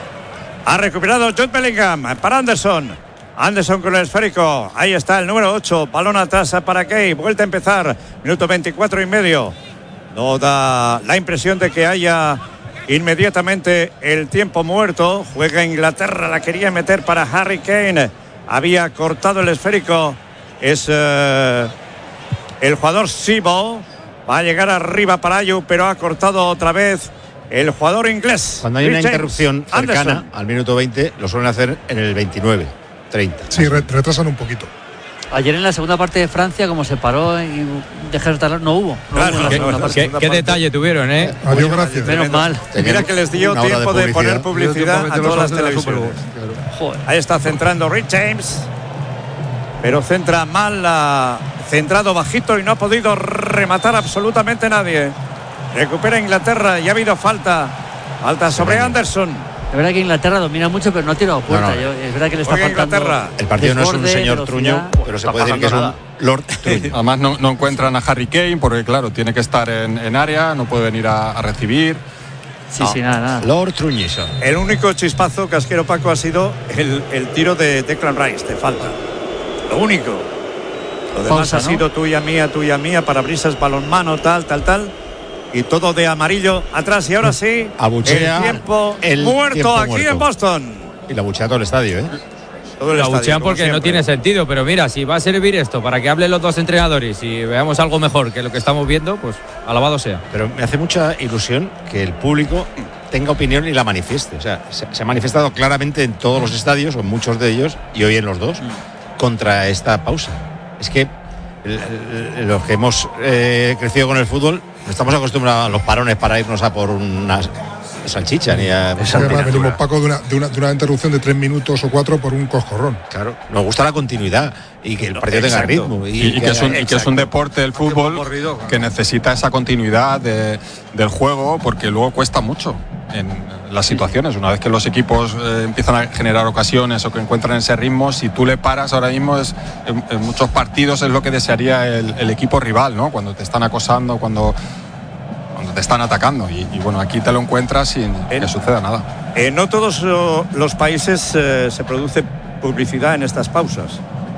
Ha recuperado Jude Bellingham para Anderson. Anderson con el esférico. Ahí está el número ocho. Balón atrás para Kay. Vuelta a empezar. Minuto veinticuatro y medio. No da la impresión de que haya inmediatamente el tiempo muerto. Juega Inglaterra. La quería meter para Harry Kane. Había cortado el esférico. Es uh, el jugador Sibo. Va a llegar arriba para Ayew, pero ha cortado otra vez el jugador inglés. Cuando hay una James interrupción cercana Anderson. al minuto veinte, lo suelen hacer en el veintinueve, treinta. Sí, retrasan un poquito. Ayer en la segunda parte de Francia, como se paró y dejar de no hubo. No claro, hubo no, no, ¿Qué, qué detalle tuvieron, ¿eh? Adiós, gracias. Menos mal. Mira que les dio tiempo de, de poner publicidad a todas las televisiones. Claro. Ahí está centrando Rich James. Pero centra mal, la... centrado bajito y no ha podido rematar absolutamente nadie. Recupera Inglaterra y ha habido falta. Falta sobre Anderson. Es verdad que Inglaterra domina mucho, pero no ha tirado puerta. No, no. Yo, es verdad que le está Oiga, faltando. Inglaterra. El partido no es un señor Truño, pero se puede decir que es un Lord Truño. Además no, no encuentran a Harry Kane porque claro, tiene que estar en, en área, no puede venir a, a recibir. Sí, no. sí, nada, nada. Lord Truñiso. El único chispazo casquero Paco ha sido el, el tiro de Declan Rice, de falta. Lo único. Lo demás Pausa, ha ¿no? sido tuya, mía, tuya, mía, parabrisas, balonmano, tal, tal, tal. Y todo de amarillo atrás. Y ahora sí, abuchea el tiempo el muerto tiempo aquí muerto. en Boston. Y la abuchea todo el estadio, ¿eh? Todo el la estadio, abuchean porque siempre. no tiene sentido. Pero mira, si va a servir esto para que hablen los dos entrenadores y veamos algo mejor que lo que estamos viendo, pues alabado sea. Pero me hace mucha ilusión que el público tenga opinión y la manifieste. O sea, se, se ha manifestado claramente en todos los estadios, o en muchos de ellos, y hoy en los dos, contra esta pausa. Es que el, el, los que hemos eh, crecido con el fútbol, estamos acostumbrados a los parones para irnos a por unas, salchicha ni a... Pues además venimos, Paco, de una, de, una, de una interrupción de tres minutos o cuatro por un coscorrón. Claro, nos gusta la continuidad y que el partido tenga ritmo. Y, y, y, que es un, y que es un deporte del fútbol que necesita esa continuidad de, del juego, porque luego cuesta mucho en las situaciones. Una vez que los equipos eh, empiezan a generar ocasiones o que encuentran ese ritmo, si tú le paras ahora mismo, es, en, en muchos partidos es lo que desearía el, el equipo rival, ¿no? Cuando te están acosando, cuando... te están atacando y, y bueno, aquí te lo encuentras sin en, que suceda nada. Eh, no todos uh, los países uh, se produce publicidad en estas pausas.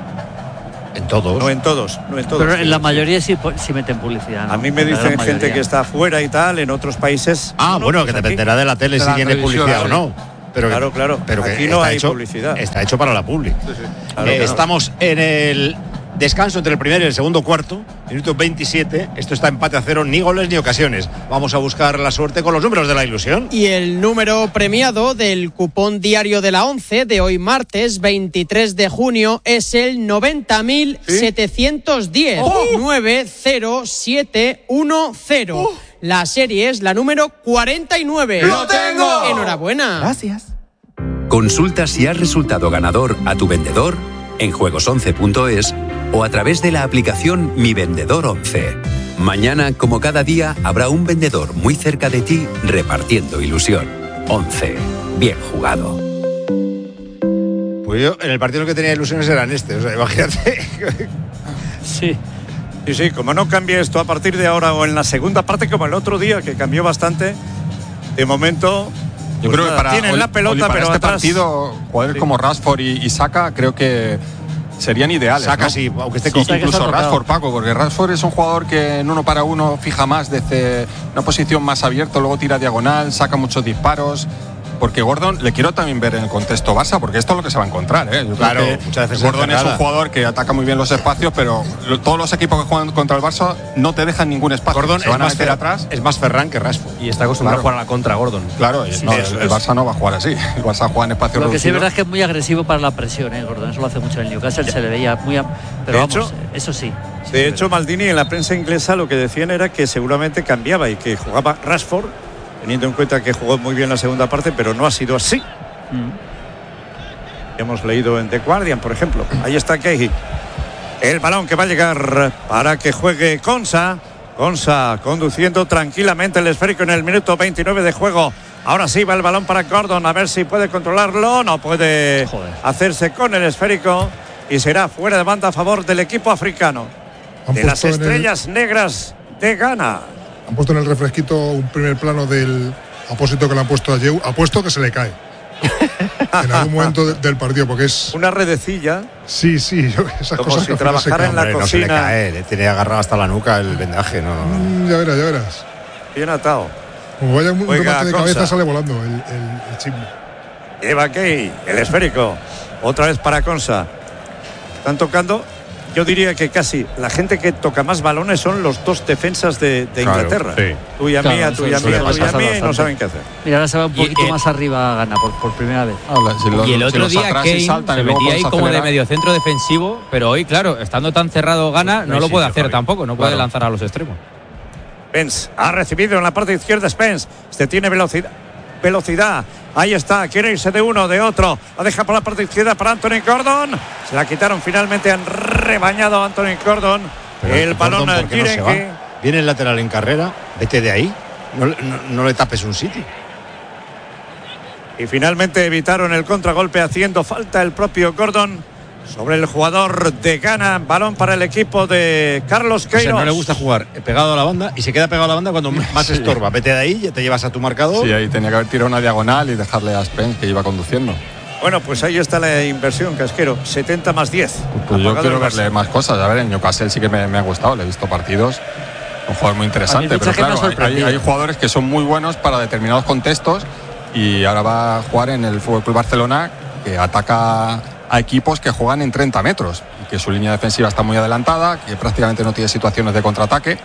En todos. No en todos, no en todos. Pero en la mayoría sí, sí meten publicidad, ¿no? A mí me dicen gente que está afuera y tal, en otros países. Ah, no, bueno, pues que aquí, dependerá de la tele si tiene publicidad o no. Pero claro, claro. Pero que aquí no hay hecho, publicidad. Está hecho para la publi. Sí, sí. Claro, eh, claro. Estamos en el descanso entre el primer y el segundo cuarto, minuto veintisiete. Esto está empate a cero, ni goles ni ocasiones. Vamos a buscar la suerte con los números de la ilusión. Y el número premiado del cupón diario de la once de hoy martes veintitrés de junio es el noventa mil setecientos diez. ¡Oh! nueve cero siete uno cero. ¡Oh! La serie es la número cuarenta y nueve. ¡Lo tengo! Enhorabuena. Gracias. Consulta si has resultado ganador a tu vendedor en juegos once punto es o a través de la aplicación Mi Vendedor once. Mañana, como cada día, habrá un vendedor muy cerca de ti repartiendo ilusión. once. Bien jugado. Pues yo, en el partido lo que tenía ilusiones eran este, o sea, imagínate. Sí. Sí, sí, como no cambie esto a partir de ahora o en la segunda parte, como el otro día, que cambió bastante, de momento... Yo pues creo nada, que para, tienen Oli, la pelota, Oli, para pero este atrás... partido, jugadores sí. como Rashford y, y Saka, creo que serían ideales. Saka ¿no? sí, aunque esté sí, con incluso Rashford, Paco, porque Rashford es un jugador que en uno para uno fija más desde una posición más abierta, luego tira diagonal, saca muchos disparos. Porque Gordon le quiero también ver en el contexto Barça, porque esto es lo que se va a encontrar, ¿eh? Yo claro, creo que muchas veces Gordon es un cerrada. jugador que ataca muy bien los espacios, pero lo, todos los equipos que juegan contra el Barça no te dejan ningún espacio. Gordon se van es a más meter fer- atrás. Es más Ferran que Rashford. Y está acostumbrado Claro. a jugar a la contra, Gordon. Claro, Sí, no, el, eso el es. Barça no va a jugar así. El Barça juega en espacio Lo que sí es reducido. verdad es que es muy agresivo para la presión, ¿eh, Gordon? Eso lo hace mucho en el Newcastle, se le veía muy... A... Pero De vamos, hecho- eso sí. De hecho, Maldini en la prensa inglesa lo que decían era que seguramente cambiaba y que jugaba Rashford, teniendo en cuenta que jugó muy bien la segunda parte, pero no ha sido así. Mm. Hemos leído en The Guardian, por ejemplo. Ahí está Kehi. El balón que va a llegar para que juegue Konsa. Konsa conduciendo tranquilamente el esférico en el minuto veintinueve de juego. Ahora sí va el balón para Gordon, a ver si puede controlarlo. No puede Joder. hacerse con el esférico y será fuera de banda a favor del equipo africano. Han De las puesto en el- estrellas negras de Ghana. Han puesto en el refresquito un primer plano del apósito que le han puesto a Yeu. Apuesto que se le cae. En algún momento de- del partido, porque es. Una redecilla. Sí, sí, yo- esas Como cosas si que al final se trabajara caen. en la Hombre, no se le cocina. cae, le tiene agarrado hasta la nuca el vendaje, no, no, no. Mm, ya verás, ya verás. Bien atado. Como vaya un Juega remate de Konsa. cabeza, sale volando el, el, el chisme. Lleva Key, el esférico. Otra vez para Konsa. Están tocando. Yo diría que casi la gente que toca más balones son los dos defensas de, de Claro, Inglaterra. sí. Tú y a Claro, mía, eso tú y a suele mía, tú y a pasar mía, y no bastante. saben qué hacer. Mira, ahora se va un Y- poquito y- más arriba Gana por, por primera vez. Ah, si los- Y el si otro los día atrás y Kane saltan y se luego metía ahí puedes como de acelerar. mediocentro defensivo, pero hoy, claro, estando tan cerrado Gana, no, hay lo puede sitio, hacer Javi. tampoco, no puede Claro. lanzar a los extremos. Spence ha recibido en la parte izquierda Spence. Este tiene velocidad. Velocidad. Ahí está. Quiere irse de uno, de otro. La deja por la parte izquierda para Anthony Gordon. Se la quitaron finalmente. Han rebañado a Anthony Gordon. Pero el Gordon, balón ¿por qué no se va? Jirenki. Viene el lateral en carrera, vete de ahí. No, no, no le tapes un sitio. Y finalmente evitaron el contragolpe haciendo falta el propio Gordon sobre el jugador de Ghana. Balón para el equipo de Carlos O sea, Queiroz. no le gusta jugar pegado a la banda y se queda pegado a la banda cuando más Sí. estorba. Vete de ahí, ya te llevas a tu marcador. Sí, ahí tenía que haber tirado una diagonal y dejarle a Spence que iba conduciendo. Bueno, pues ahí está la inversión, Casquero. setenta más diez. Pues yo Apagado quiero el Barça. verle más cosas. A ver, en Newcastle sí que me, me ha gustado, le he visto partidos. Un jugador muy interesante, A mí el pero fichaje me ha claro, hay, sorprendido. hay jugadores que son muy buenos para determinados contextos y ahora va a jugar en el F C Barcelona, que ataca a equipos que juegan en treinta metros y que su línea defensiva está muy adelantada, que prácticamente no tiene situaciones de contraataque.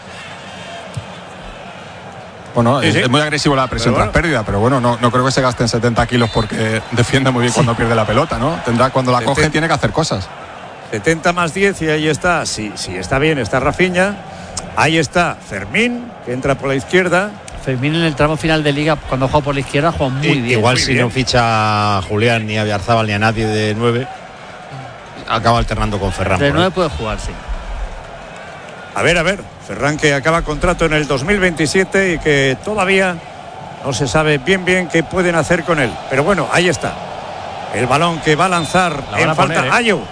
Bueno, Sí, es, sí. es muy agresivo la presión Pero tras bueno. pérdida, pero bueno, no, no creo que se gasten setenta kilos porque defiende muy bien cuando pierde la pelota, ¿no? Tendrá, cuando la coge, setenta. tiene que hacer cosas. setenta más diez y ahí está. Sí, sí, está bien, está Rafinha. Ahí está Fermín, que entra por la izquierda. Fermín en el tramo final de Liga, cuando ha jugado por la izquierda, ha jugado muy I, bien. Igual muy si bien. no ficha a Julián, ni a Villarzábal, ni a nadie de nueve, acaba alternando con Ferran. De por nueve ahí. puede jugar, sí. A ver, a ver, Ferran que acaba contrato en el dos mil veintisiete y que todavía no se sabe bien bien qué pueden hacer con él. Pero bueno, ahí está. El balón que va a lanzar La van en a falta. poner, ¿eh? Ayew.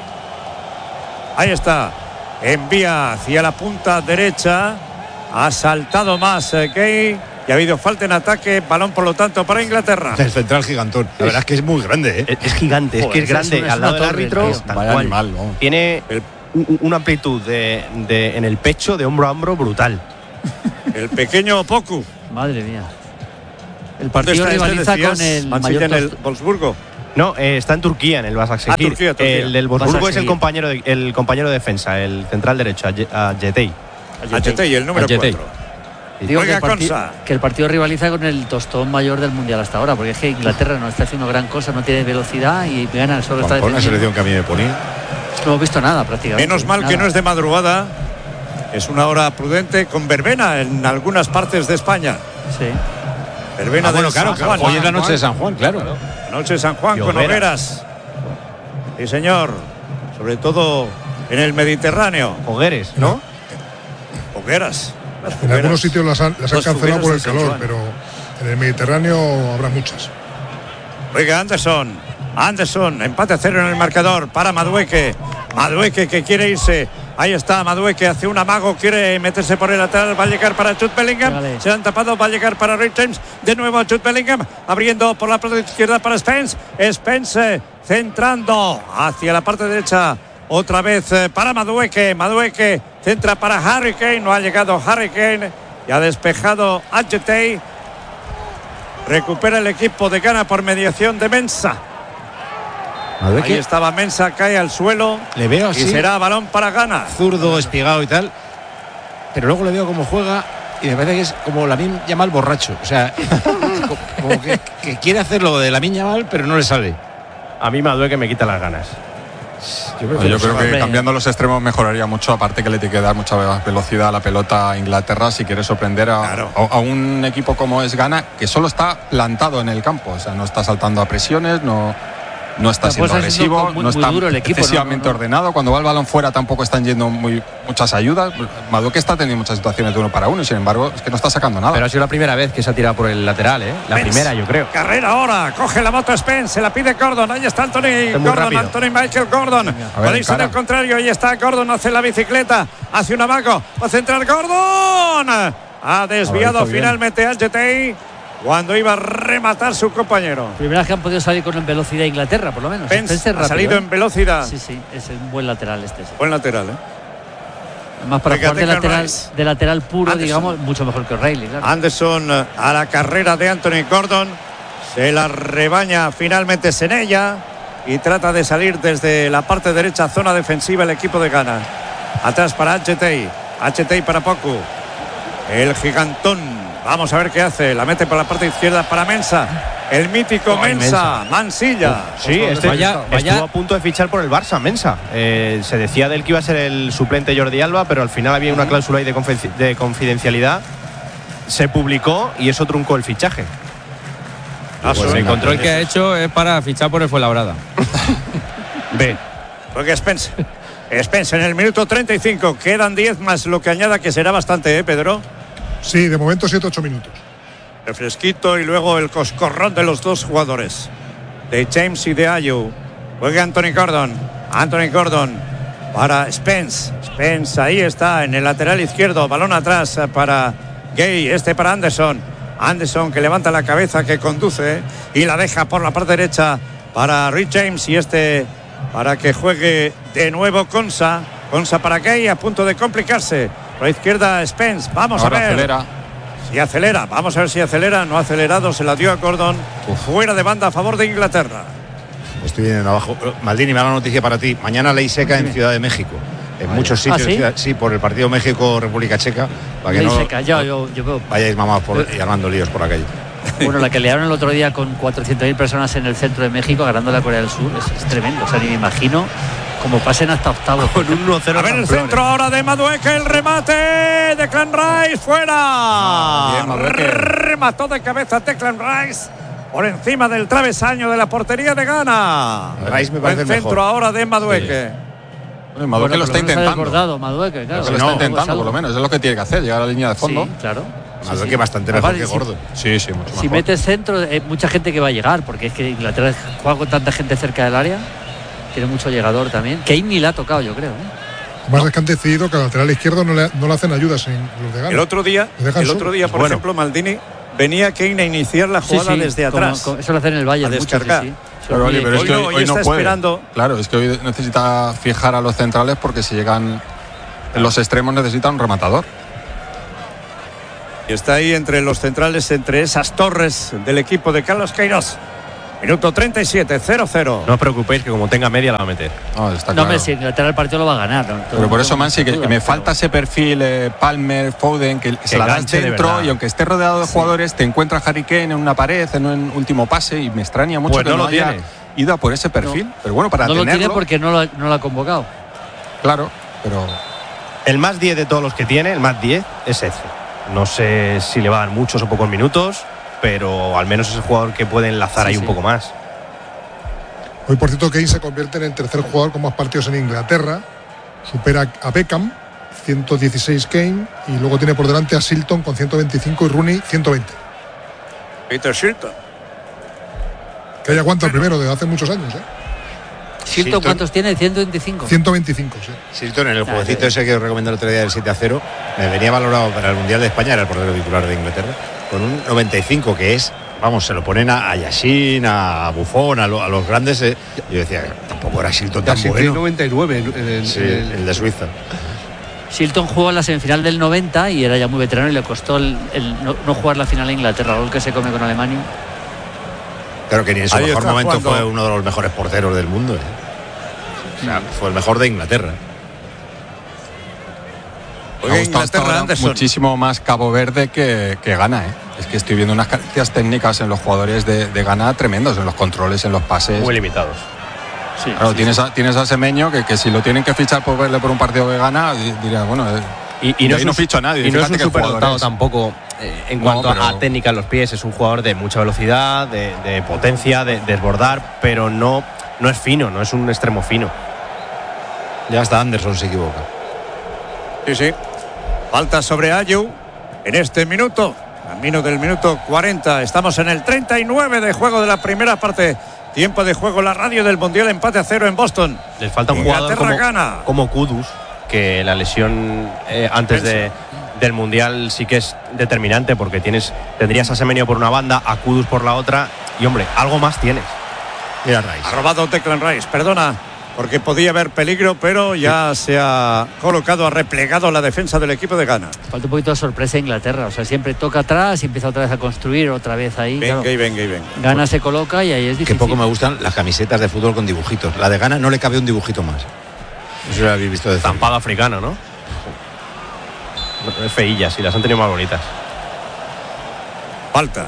Ahí está. Envía hacia la punta derecha. Ha saltado más eh, Gay. Y ha habido falta en ataque. Balón, por lo tanto, para Inglaterra. El central gigantón. La verdad es que es muy grande, ¿eh? Es, es gigante, Joder, es que es grande. es una Al lado del torre, árbitro, tío. tal Vaya cual. animal, ¿no? Tiene El- un- una amplitud de, de- en el pecho de hombro a hombro brutal. El pequeño Poku. Madre mía. El ¿Dónde partido está este, rivaliza decías? con el Mansilla mayor en el tos- Wolfsburgo. No, eh, está en Turquía, en el Başakşehir. Ah, Turquía, Turquía. El del Wolfsburgo es el Başakşehir. compañero de, el compañero de defensa, el central derecho, a, Ye- a Yetey. H T y el número Ayetey. cuatro. Digo que Oiga, el, parti- Consa. que el partido rivaliza con el tostón mayor del mundial hasta ahora, porque es que Inglaterra no está haciendo gran cosa, no tiene velocidad y gana, solo está Con, con una defendiendo. selección que a mí me ponía. No hemos visto nada prácticamente. Menos mal nada. que no es de madrugada. Es una hora prudente con verbena en algunas partes de España. Sí. Verbena Ah, bueno, de claro, San claro. Juan. Hoy es la noche de San Juan, claro. Noche de San Juan Y con hogueras. hogueras. Sí, señor. Sobre todo en el Mediterráneo. Hogueres, ¿No? Hogueras. Las En hogueras. algunos sitios las han, las han Dos cancelado por el hogueras de San calor, Juan. pero en el Mediterráneo habrá muchas. Oiga, Anderson. Anderson, empate a cero en el marcador para Madueque. Madueque que quiere irse. Ahí está Madueque, hace un amago, quiere meterse por el lateral, va a llegar para Jude Bellingham. Vale. Se han tapado, va a llegar para Rick James. De nuevo Jude Bellingham, abriendo por la parte izquierda para Spence. Spence eh, centrando hacia la parte derecha. Otra vez eh, para Madueque. Madueque centra para Harry Kane. No ha llegado Harry Kane. Y ha despejado Adjetey. Recupera el equipo de Ghana por mediación de Mensah. Ahí estaba Mensah, cae al suelo. Le veo Y así, será balón para Ghana. zurdo, espigado y tal. Pero luego le veo cómo juega y me parece que es como Lamine Yamal borracho. O sea, como, como que, que quiere hacer lo de Lamine Yamal, pero no le sale. A mí Madueque me quita las ganas. Yo No, yo creo que Hombre. cambiando los extremos mejoraría mucho, aparte que le tiene que dar mucha velocidad a la pelota a Inglaterra si quiere sorprender a, Claro. a- a un equipo como es Ghana, que solo está plantado en el campo, o sea, no está saltando a presiones, no, no está Pues siendo está siendo agresivo, muy- no muy está duro el equipo, excesivamente ¿no? No, no. ordenado. Cuando va el balón fuera tampoco están yendo muy, muchas ayudas. Madueque está teniendo muchas situaciones de uno para uno y sin embargo es que no está sacando nada. Pero ha sido la primera vez que se ha tirado por el lateral, ¿eh? La Spence. primera, yo creo. Carrera ahora, coge la moto Spence, se la pide Gordon, ahí está Anthony muy Gordon, rápido. Anthony Michael Gordon. A ver, Podéis ser encara. el contrario, ahí está Gordon, hace la bicicleta, hace un amago, va a centrar Gordon. Ha desviado hizo bien. finalmente Adjetey cuando iba a rematar su compañero. Primera vez que han podido salir con velocidad Inglaterra, por lo menos. Spence Spence es ha rápido, salido ¿eh? en velocidad. Sí, sí, es un buen lateral este. Sí. Buen lateral, ¿eh? Además, para Venga, jugar de Declan lateral, Rice. de lateral puro, Anderson. digamos, mucho mejor que O'Reilly, claro. Anderson eh, a la carrera de Anthony Gordon. Se la rebaña finalmente Senella y trata de salir desde la parte derecha, zona defensiva, el equipo de Ghana. Atrás para Adjetey. Adjetey para Poku. El gigantón. Vamos a ver qué hace. La mete por la parte izquierda para Mensah. El mítico Ay, Mensah. Mansilla. Sí, este Vaya- vaya- estuvo a punto de fichar por el Barça, Mensah. Eh, se decía de él que iba a ser el suplente Jordi Alba, pero al final había una cláusula ahí de, confi- de confidencialidad. Se publicó y eso truncó el fichaje. Ah, Pues el control que ha hecho es para fichar por el Fuenlabrada. Ve. Porque Spence. Spence en el minuto treinta y cinco. Quedan diez más lo que añada, que será bastante, ¿eh, Pedro? Sí, de momento siete ocho minutos. Refresquito y luego el coscorrón de los dos jugadores, de James y de Ayew. Juega Anthony Gordon. Anthony Gordon para Spence. Spence ahí está en el lateral izquierdo. Balón atrás para Gay. Este para Anderson. Anderson que levanta la cabeza, que conduce y la deja por la parte derecha para Rick James. Y este para que juegue de nuevo Konsa. Konsa para Gay, a punto de complicarse. Por la izquierda Spence. Vamos Ahora a ver. acelera. Si acelera, vamos a ver si acelera. No ha acelerado, se la dio a Gordon. Fuera de banda a favor de Inglaterra. Estoy viendo abajo. Maldini, mala noticia para ti. Mañana ley seca en Ciudad de México. En muchos sitios. ¿Ah, sí? Ciudad- sí, por el partido México-República Checa. Para que Ley no seca, yo, yo, yo veo. vayáis mamados por, y armando líos por la calle. Bueno, la que liaron el otro día con cuatrocientas mil personas en el centro de México, ganando la Corea del Sur, es, es tremendo. O sea, ni me imagino Como pasen hasta octavos. Con un uno cero. A ver el centro ahora de Madueque, el remate de Declan Rice, fuera. Ah, bien, remató de cabeza Declan Rice por encima del travesaño de la portería de Ghana. Rice me parece el centro mejor. ahora de Madueque. Sí. Bueno, Madueque lo está intentando. Desbordado, Madueque, claro. Lo está intentando, por lo menos. Es lo que tiene que hacer, llegar a la línea de fondo. Sí, claro. Madueque sí, sí. bastante mejor Aparte, que Gordo. Sí, sí, mucho Si mejor. metes centro, hay mucha gente que va a llegar, porque es que Inglaterra juega con tanta gente cerca del área. Tiene mucho llegador también. Kane ni le ha tocado, yo creo. ¿eh? Además es que han decidido que al lateral izquierdo no le, no le hacen ayudas en los de Ghana. El otro día, Le dejan el solo. otro día por Bueno. ejemplo, Maldini venía Kane a iniciar la jugada Sí, sí, desde como- atrás. como- eso lo hacen en el Bayern a mucho, descargar. sí, sí. Pero, oye, pero es Hoy que no, hoy, hoy hoy no está puede. esperando. Claro, es que hoy necesita fijar a los centrales porque si llegan en los extremos necesita un rematador. Y está ahí entre los centrales, entre esas torres del equipo de Carlos Queiroz. Minuto treinta y siete, cero cero. No os preocupéis que como tenga media la va a meter. No, está No, claro. hombre, si Inglaterra el partido lo va a ganar. ¿no? Todo- Pero por eso, todo- Mansi, que, todo que me duda, falta pero- ese perfil eh, Palmer, Foden, que, se la das enganche de dentro verdad. y aunque esté rodeado de jugadores, te encuentras Harry Kane en una pared, en un último pase y me extraña mucho Pues que no no, lo haya tiene. ido a por ese perfil. Pero bueno, para No lo tenerlo, tiene porque no lo, ha- no lo ha convocado. claro, pero El más diez de todos los que tiene, el más diez, es ese. No sé si le va a dar muchos o pocos minutos, pero al menos es el jugador que puede enlazar Sí, ahí sí. un poco más. Hoy, por cierto, Kane se convierte en el tercer jugador con más partidos en Inglaterra. Supera a Beckham, ciento dieciséis Kane, y luego tiene por delante a Shilton con ciento veinticinco y Rooney ciento veinte. Peter Shilton. Que ya aguanta el primero desde hace muchos años, ¿eh? ¿Shilton cuántos tiene? ciento veinticinco. ciento veinticinco, sí. Shilton, en el Ah, jueguecito sí. ese que os recomendé el otro día del siete a cero, me venía valorado para el Mundial de España, era el portero titular de Inglaterra, con un noventa y cinco, que es, vamos, se lo ponen a, a Yashin, a Buffon, a, lo- a los grandes. eh. Yo decía, tampoco era Shilton tan Casi bueno. noventa y nueve en, en el, Sí, en el- el de Suiza. Shilton jugó en la semifinal del noventa y era ya muy veterano y le costó el, el no, no jugar la final a Inglaterra, el gol que se come con Alemania. Claro que ni en su Ahí mejor está momento jugando. fue uno de los mejores porteros del mundo. eh. O sea, fue el mejor de Inglaterra. me Oye, ha gustado hasta Inglaterra, ahora Anderson. muchísimo más Cabo Verde que, que Ghana, ¿eh? Es que estoy viendo unas carencias técnicas en los jugadores de, de Ghana tremendos, en los controles, en los pases. Muy limitados. Sí, Claro, sí, tienes, sí. A, tienes a Semeño que, que si lo tienen que fichar por verle por un partido de Ghana, di- diría, bueno, eh, Y, y no, ahí es no un- ficho a nadie. Y no es Fíjate un qué superdotado jugador es. tampoco eh, en No, cuanto pero- a técnica en los pies. Es un jugador de mucha velocidad, de, de potencia, de, de desbordar, pero no, no es fino, no es un extremo fino. Ya hasta Anderson se equivoca. Sí, sí. Falta sobre Ayew en este minuto. Camino del minuto cuarenta. Estamos en el treinta y nueve de juego de la primera parte. Tiempo de juego, la radio del Mundial, empate a cero en Boston. Les falta un jugador Inglaterra como, gana. como Kudus, que la lesión eh, antes de, del Mundial sí que es determinante, porque tienes tendrías a Semenyo por una banda, a Kudus por la otra, y hombre, algo más tienes. Mira Rice. Ha robado Declan Rice, perdona, porque podía haber peligro, pero ya se ha colocado, ha replegado la defensa del equipo de Ghana. Falta un poquito de sorpresa a Inglaterra. O sea, siempre toca atrás y empieza otra vez a construir, otra vez ahí. Venga claro. y venga y venga. Gana, se coloca y ahí es Que difícil. poco me gustan las camisetas de fútbol con dibujitos. La de Ghana no le cabe un dibujito más. Eso lo habéis visto de cerca. Estampado africano, ¿no? No, es feilla, sí, las han tenido más bonitas. Falta.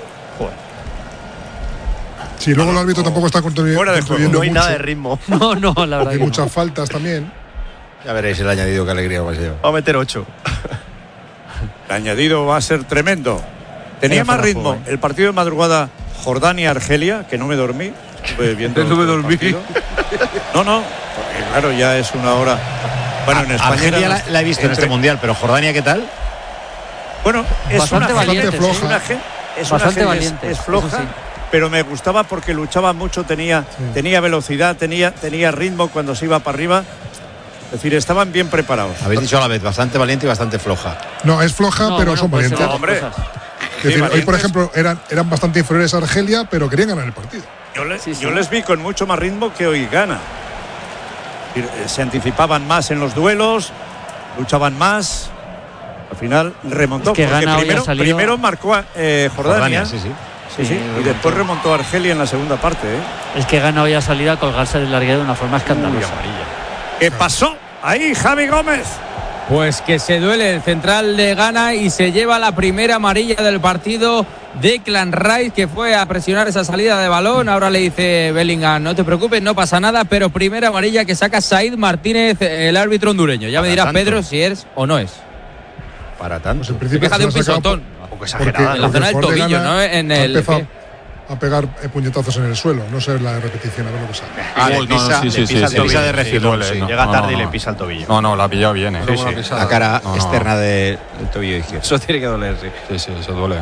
Sí, luego el árbitro tampoco está contribu- Fuera de juego. contribuyendo No hay mucho. nada de ritmo. No, no, la verdad. Hay que muchas no. faltas también. Ya veréis el añadido, qué alegría va a ser. Va a meter ocho. El añadido va a ser tremendo. Tenía Era más fuera de ritmo juego, ¿eh? el partido de madrugada Jordania-Argelia, que no me dormí. Estuve viendo No me todo el dormí. partido. No, no, porque claro, ya es una hora. Bueno, en España. Argelia eran la, la he visto en entre- este mundial, pero Jordania, ¿qué tal? Bueno, es Bastante una valiente, gente, sí. es una gen- es una Bastante gen- valiente, es, es eso floja, sí. pero me gustaba porque luchaba mucho, tenía, tenía velocidad, tenía, tenía ritmo cuando se iba para arriba. Es decir, estaban bien preparados. Habéis dicho a la vez, bastante valiente y bastante floja. No, es floja, No, pero bueno, son puede ser valientes. las Hombre. cosas. Es decir, hoy, por valientes. ejemplo, eran, eran bastante inferiores a Argelia, pero querían ganar el partido. Yo, le- Sí, sí. yo les vi con mucho más ritmo que hoy gana. Es decir, eh, Se anticipaban más en los duelos, luchaban más. Al final remontó. Es que porque Ghana hoy ha primero, salido- primero marcó a eh, Jordania. sí, sí. Sí, sí, Sí, y remontó. después remontó a Argelia en la segunda parte. ¿eh? Es que Gana hoy a salir a colgarse del larguero de una forma escandalosa. ¿Qué pasó? Ahí Javi Gómez. Pues que se duele el central de Ghana y se lleva la primera amarilla del partido. Declan Rice, que fue a presionar esa salida de balón. Ahora le dice Bellingham, no te preocupes, no pasa nada, pero primera amarilla que saca Said Martínez, el árbitro hondureño. Ya me dirás, tanto, Pedro, si es o no es. Para tanto. Pues en principio se queja de un pisotón. Un poco exagerada. En la zona del tobillo, ¿no? En el... a pegar puñetazos en el suelo, no sé la repetición, a ver lo que sale. Ah, le pisa, no, no, sí, sí, le pisa sí, el tobillo. sí, de refilón, sí. sí. Llega no, tarde no, y le no. pisa el tobillo. No, no, la ha pillado bien. ¿eh? Sí, sí. La cara no, no. externa de, del tobillo izquierdo. Eso tiene que doler, sí. Sí, sí, eso duele.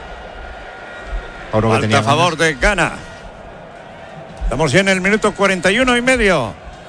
Falta tenía a favor de Ghana. Estamos ya en el minuto cuarenta y uno y medio.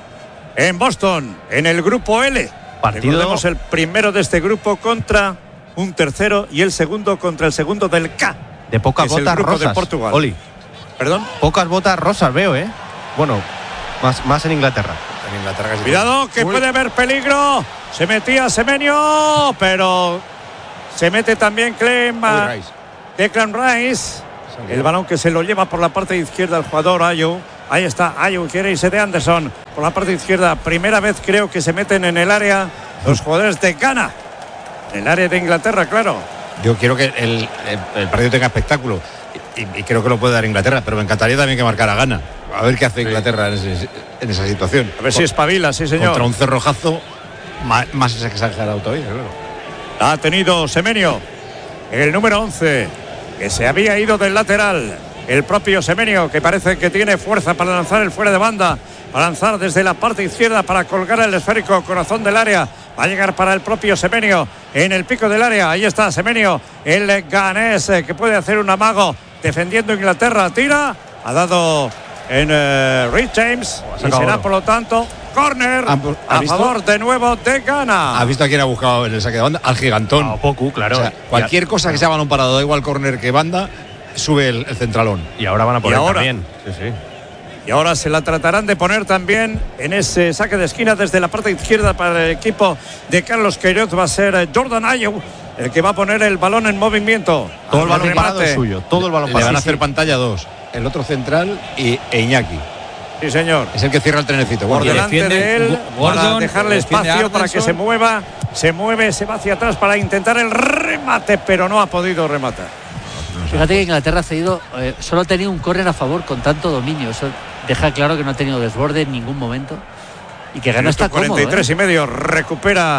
En Boston, en el grupo L. Partido. Recordemos el primero de este grupo contra un tercero y el segundo contra el segundo del K. De pocas botas rosas. De Portugal. Oli. ¿Perdón? Pocas botas rosas veo, ¿eh? Bueno, más, más en Inglaterra. En Inglaterra casi Cuidado, que Uy. puede haber peligro. Se metía Semenyo, pero se mete también Clem. Uy, Rice. Declan Rice. El balón que se lo lleva por la parte izquierda el jugador Ayew. Ahí está, Ayew quiere irse de Anderson por la parte izquierda. Primera vez creo que se meten en el área los jugadores de Ghana. En el área de Inglaterra, claro. Yo quiero que el, el, el partido tenga espectáculo y, y creo que lo puede dar Inglaterra, pero me encantaría también que marcara Ghana. A ver qué hace sí. Inglaterra en, ese, en esa situación. A ver si espabila, sí señor. Contra un cerrojazo más, más exagerado todavía, claro. Ha tenido Semenyo, el número once, que se había ido del lateral. El propio Semenyo, que parece que tiene fuerza para lanzar el fuera de banda, para lanzar desde la parte izquierda para colgar el esférico corazón del área. Va a llegar para el propio Semenyo en el pico del área. Ahí está Semenyo, el ganés, que puede hacer un amago defendiendo Inglaterra. Tira, ha dado en uh, Rhys James y será por lo tanto córner a favor de nuevo de Ghana. ¿Ha visto a quién ha buscado en el saque de banda? Al gigantón. A Poku, claro. O sea, cualquier ya, cosa que sea balón parado, da igual córner que banda, sube el, el centralón. Y ahora van a poner ahora, también. Sí, sí. Y ahora se la tratarán de poner también en ese saque de esquina desde la parte izquierda para el equipo de Carlos Queiroz. Va a ser Jordan Ayew el que va a poner el balón en movimiento. Todo el balón parado es suyo. Todo el balón parado. Le van a hacer sí. pantalla dos. El otro central y e Iñaki. Sí, señor. Es el que cierra el trenecito. Por delante de él, Gordon, para dejarle espacio para que se mueva. Se mueve, se va hacia atrás para intentar el remate, pero no ha podido rematar. Fíjate que Inglaterra ha cedido, eh, solo ha tenido un córner a favor con tanto dominio. Eso deja claro que no ha tenido desborde en ningún momento y que Ghana está cómodo. cuarenta y tres ¿eh? y medio, recupera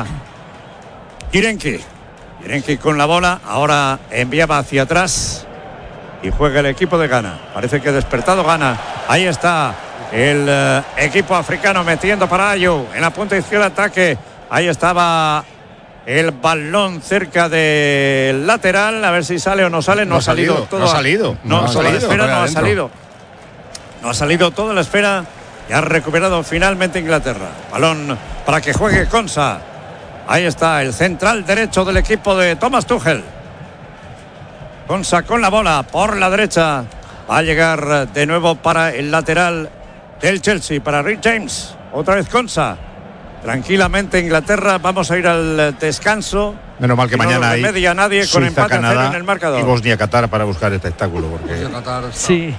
Irenki. Irenki con la bola, ahora enviaba hacia atrás y juega el equipo de Ghana. Parece que ha despertado Ghana. Ahí está el uh, equipo africano metiendo para Ayew en la punta izquierda ataque. Ahí estaba el balón cerca del lateral, a ver si sale o no sale. No, no ha salido, salido todo. No ha salido. No, no, toda no la esfera no ha salido. No ha salido toda la esfera y ha recuperado finalmente Inglaterra. Balón para que juegue Konsa. Ahí está el central derecho del equipo de Thomas Tuchel. Konsa con la bola por la derecha. Va a llegar de nuevo para el lateral del Chelsea, para Rhys James. Otra vez Konsa. Tranquilamente Inglaterra, vamos a ir al descanso. Menos mal que no mañana hay media nadie Suiza, con empate Canadá, a cero en el marcador. Y Bosnia-Qatar para buscar espectáculo. Porque... Sí.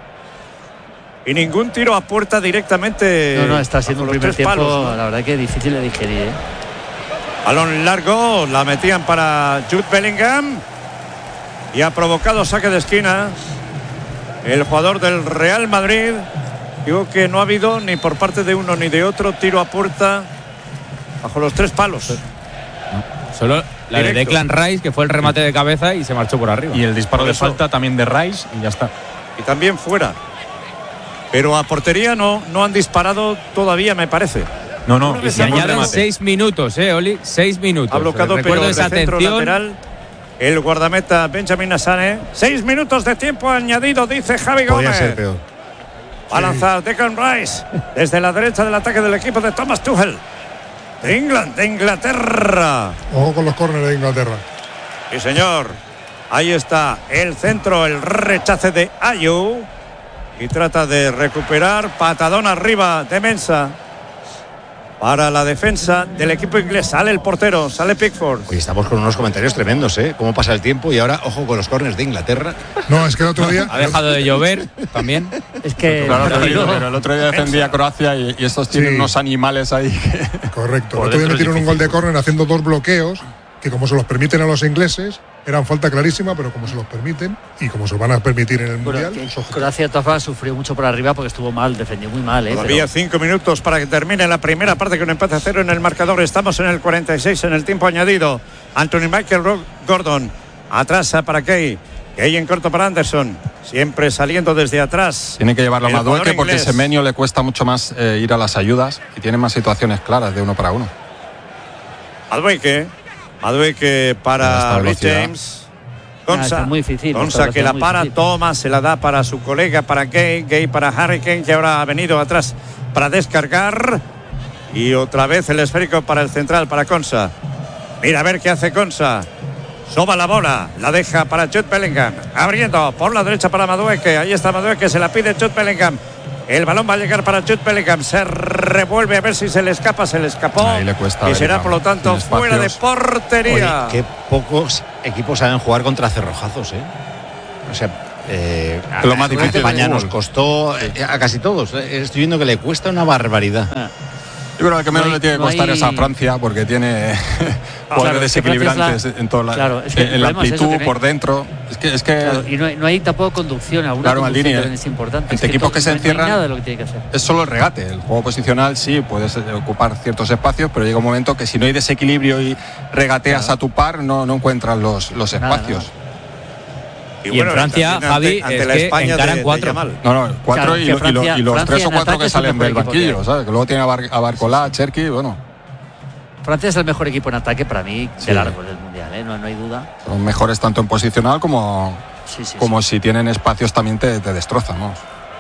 Y ningún tiro a puerta directamente. No, no, está siendo un primer tiempo, palos, ¿no? La verdad que difícil de digerir, ¿eh? Balón largo, la metían para Jude Bellingham. Y ha provocado saque de esquina el jugador del Real Madrid. Digo que no ha habido ni por parte de uno ni de otro tiro a puerta bajo los tres palos. No, solo la Directo. de Declan Rice, que fue el remate de cabeza y se marchó por arriba. Y el disparo de falta también de Rice y ya está. Y también fuera. Pero a portería no, no han disparado todavía, me parece. No, no. Y se añaden seis minutos, ¿eh, Oli? Seis minutos. Ha bloqueado, pero esa centro lateral el guardameta Benjamin Asane. Seis minutos de tiempo añadido, dice Javi Gómez. Podría ser peor. Va a lanzar Declan Rice desde la derecha del ataque del equipo de Thomas Tuchel. De England, de Inglaterra. Ojo con los córneres de Inglaterra. Sí, señor. Ahí está el centro, el rechace de Ayew. Y trata de recuperar. Patadón arriba de Mensah. para la defensa del equipo inglés. Sale el portero, sale Pickford. Hoy estamos con unos comentarios tremendos, ¿eh? Cómo pasa el tiempo y ahora, ojo con los corners de Inglaterra. No, es que el otro día... Ha dejado de llover también. Es que... Claro, pero, pero, no. pero el otro día defendía a Croacia y, y estos tienen Sí. unos animales ahí. Que... Correcto. Por El otro día dentro es metieron un gol de difícil. córner haciendo dos bloqueos, que como se los permiten a los ingleses, eran falta clarísima, pero como se los permiten y como se los van a permitir en el Bueno, Mundial... que pues, ojo. Croacia de todas formas sufrió mucho por arriba porque estuvo mal, defendió muy mal. ¿eh? Todavía Pero- cinco minutos para que termine la primera parte con empate a cero en el marcador. Estamos en el cuarenta y seis en el tiempo añadido. Anthony Michael Ro- Gordon atrás para Kay. Kay en corto para Anderson. Siempre saliendo desde atrás. Tiene que llevarlo a El Madueque jugador porque inglés. Semenyo le cuesta mucho más eh, ir a las ayudas y tiene más situaciones claras de uno para uno. Madueque. Madueque Esta para Rich velocidad. James. Ah, Consa, está muy difícil, Consa esta que la velocidad muy para, difícil. toma, se la da para su colega, para Gay, Gay para Harry Kane, que ahora ha venido atrás para descargar. Y otra vez el esférico para el central, para Consa. Mira a ver qué hace Consa. Soba la bola, la deja para Jude Bellingham. Abriendo por la derecha para Madueque. Ahí está Madueque, se la pide Jude Bellingham. El balón va a llegar para Jude Bellingham. Se revuelve a ver si se le escapa, se le escapó. Ahí le cuesta a y será Bellingham, por lo tanto sin fuera de espacios. portería. Oye, qué pocos equipos saben jugar contra cerrojazos, ¿eh? O sea, eh, Es lo más a difícil del España nos fútbol. costó eh, a casi todos. Eh, Estoy viendo que le cuesta una barbaridad. Yo creo que menos No hay- le tiene que no costar hay- es a Francia porque tiene Claro, jugadores es que desequilibrantes Francia es la- en, toda la, Claro, es que el en la problema es eso, amplitud que no hay- por dentro. Es que, es que Claro, y no hay, no hay tampoco conducción. Alguna Claro, conducción Maldini, también es importante. entre Es que equipos todo- que se no hay- no hay encierran- nada de lo que tiene que hacer. es solo el regate. El juego posicional sí puedes eh, ocupar ciertos espacios, pero llega un momento que si no hay desequilibrio y regateas a tu par, no, no encuentras los, los Nada, espacios. Y en Francia, también Javi, ante, ante es la que España encaran de, de cuatro. Yamal. No, no, cuatro Claro, y, que lo- y lo- Francia- y los Francia tres o en cuatro ataque que es el salen mejor del equipo que banquillo, hay. ¿sabes? Que luego tiene a, Bar- a Barcolá, a Cherki, bueno, Francia es el mejor equipo en ataque para mí Sí. de largo del Mundial, ¿eh? no, no hay duda. son mejores tanto en posicional como, Sí, sí, como si tienen espacios también te, te destrozan, ¿no?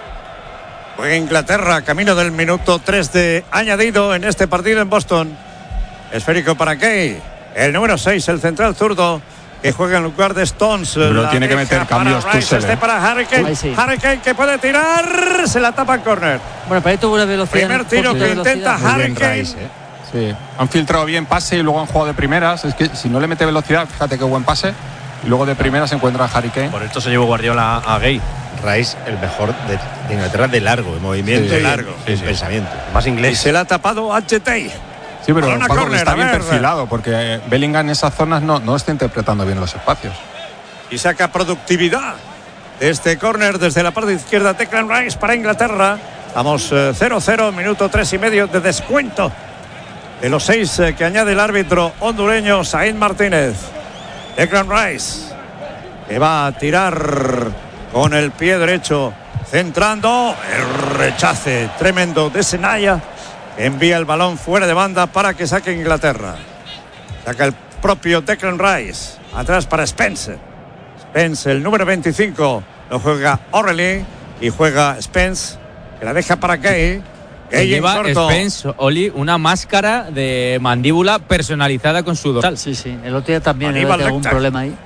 Juega Inglaterra, camino del minuto tres de añadido en este partido en Boston. Esférico para Kay. El número seis, el central zurdo, que juega en lugar de Stones. Pero La tiene que deja meter para cambios Rice, Tuchel, Este ¿eh? para Harry Kane. Ahí sí. Harry Kane que puede tirar. Se la tapa en córner. Bueno, para ahí tuvo una velocidad. Primer un tiro poquito que de intenta velocidad. Harry bien Kane. Rice, ¿eh? Sí, han filtrado bien pase y luego han jugado de primeras. Es que si no le mete velocidad, fíjate qué buen pase. Y luego de primeras se encuentra Harry Kane. Por esto se llevó Guardiola a Gay. Rice, el mejor de, de Inglaterra de largo, de movimiento Sí, y largo. en Sí, sí. pensamiento. Más Y inglés. se la ha tapado H T. Sí, pero Balón a Paco, córner, está a bien ver. perfilado porque Bellingham en esas zonas no, no está interpretando bien los espacios. Y saca productividad de este córner desde la parte izquierda. Declan Rice para Inglaterra. Vamos eh, cero cero, minuto tres y medio de descuento. De los seis eh, que añade el árbitro hondureño Said Martínez. Declan Rice, que va a tirar con el pie derecho, centrando. El rechace tremendo de Senaya. Envía el balón fuera de banda para que saque Inglaterra. Saca el propio Declan Rice. Atrás para Spence. Spence, el número veinticinco. Lo juega O'Reilly y juega Spence, que la deja para Gay. Que Gay en lleva corto. Spence, Oli, una máscara de mandíbula personalizada con su dorsal. Sí, sí. El otro día también Aníbal había algún Lecter. problema ahí.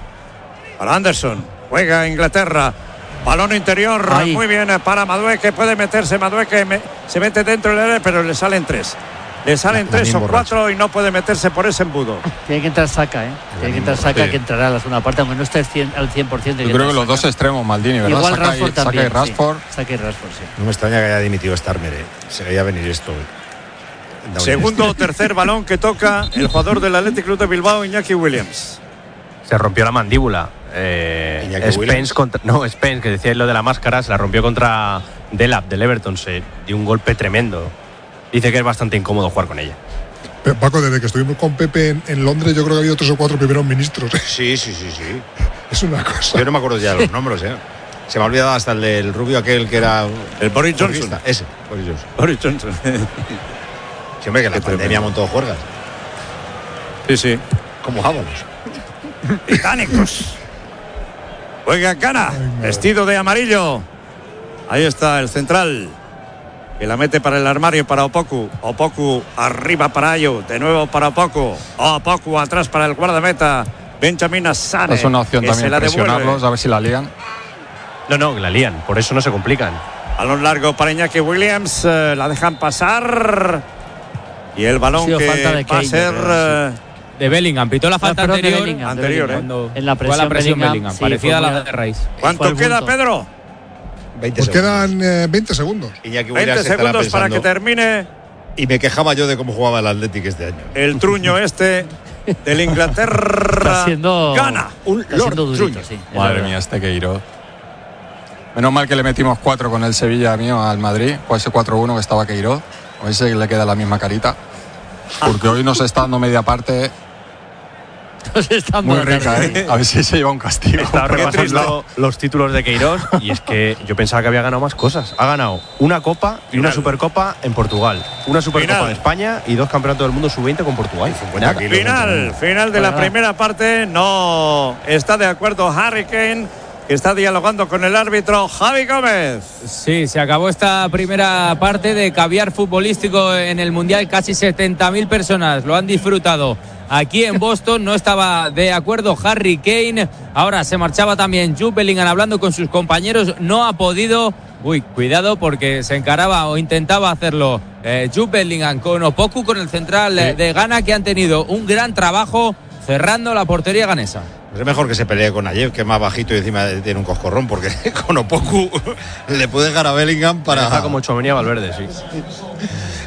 Para Anderson. Juega Inglaterra. Balón interior. Ahí. Muy bien para Madueque. Puede meterse Madueque. Me, se mete dentro del área, pero le salen tres. Le salen La- tres Lamin o borracho. cuatro y no puede meterse por ese embudo. Tiene que entrar Saka, ¿eh? Tiene que entrar Saka, Sí. que entrará a la segunda parte, aunque no esté al cien por ciento. Yo creo que los dos extremos, Maldini, ¿verdad? Igual Saka y, Rashford Saka también. y Rashford. Sí. Saka y Rashford, sí. No me extraña que haya dimitido Starmer, ¿eh? Se veía venir esto. Da un Segundo o tercer balón que toca el jugador del Athletic Club de Bilbao, Iñaki Williams. Se rompió la mandíbula. Eh, Iñaki Spence Williams. contra, no, Spence, que decía lo de la máscara, se la rompió contra Delap del Everton. Se dio un golpe tremendo. Dice que es bastante incómodo jugar con ella. Pe- Paco, desde que estuvimos con Pepe en, en Londres, yo creo que ha habido tres o cuatro primeros ministros. Sí, sí, sí, sí. Es una cosa. Yo no me acuerdo ya de los nombres, ¿eh? Se me ha olvidado hasta el del rubio aquel que era... El Boris Johnson. futbolista. Ese, Boris Johnson. Boris Johnson. Sí, hombre, que en la pandemia montó juergas. Sí, sí. Como Ábalos. Británicos. Juega Cana, vestido de amarillo. Ahí está el central, que la mete para el armario para Opoku. Opoku arriba para Ayu, de nuevo para Opoku. Opoku atrás para el guardameta Benjamin Assane. Es una opción que también se la devuelve. presionarlos, a ver si la lían. No, no, que la lían. Por eso no se complican. Balón largo para Iñaki Williams, eh, la dejan pasar. Y el balón Sí, que falta de va a Kane, ser creo, eh, De Bellingham, pitó la falta No, perdón, de anterior. Bellingham, de anterior, Bellingham. ¿eh? Cuando En la fue a presión, la presión Bellingham, Bellingham, sí, parecida a fue la muy- de Rice. ¿Cuánto Fue el queda, punto. Pedro? veinte Pues segundos. quedan eh, veinte segundos. Iñaki Williams veinte estará segundos para pensando, que termine y me quejaba yo de cómo jugaba el Athletic este año. el truño este del Inglaterra. Está siendo, Gana. Un está Lord siendo durito, Truño. sí. es Madre verdad. mía, este Queiroz. Menos mal que le metimos cuatro con el Sevilla mío al Madrid, o ese cuatro uno que estaba Queiroz. O ese le queda la misma carita. Porque hoy nos está dando media parte Nos están muy dando rica, tarde, ¿eh? A ver si se lleva un castigo. Estaba Qué repasando los títulos de Queiroz y es que yo pensaba que había ganado más cosas. Ha ganado una Copa y una Supercopa en Portugal, una Supercopa Final. de España y dos campeonatos del mundo sub veinte con Portugal. Nada. Final, final de la primera parte. No está de acuerdo Harry Kane, que está dialogando con el árbitro Javi Gómez. Sí, se acabó esta primera parte de caviar futbolístico en el Mundial. Casi setenta mil personas lo han disfrutado aquí en Boston. No estaba de acuerdo Harry Kane. Ahora se marchaba también Jude Bellingham hablando con sus compañeros. No ha podido. Uy, cuidado porque se encaraba o intentaba hacerlo eh, Jude Bellingham con Opoku, con el central eh, de Ghana, que han tenido un gran trabajo cerrando la portería ganesa. Pues es mejor que se pelee con Ayev, que es más bajito y encima tiene un coscorrón, porque con Opoku le puede dejar a Bellingham para. Está como Tchouaméni a Valverde, sí.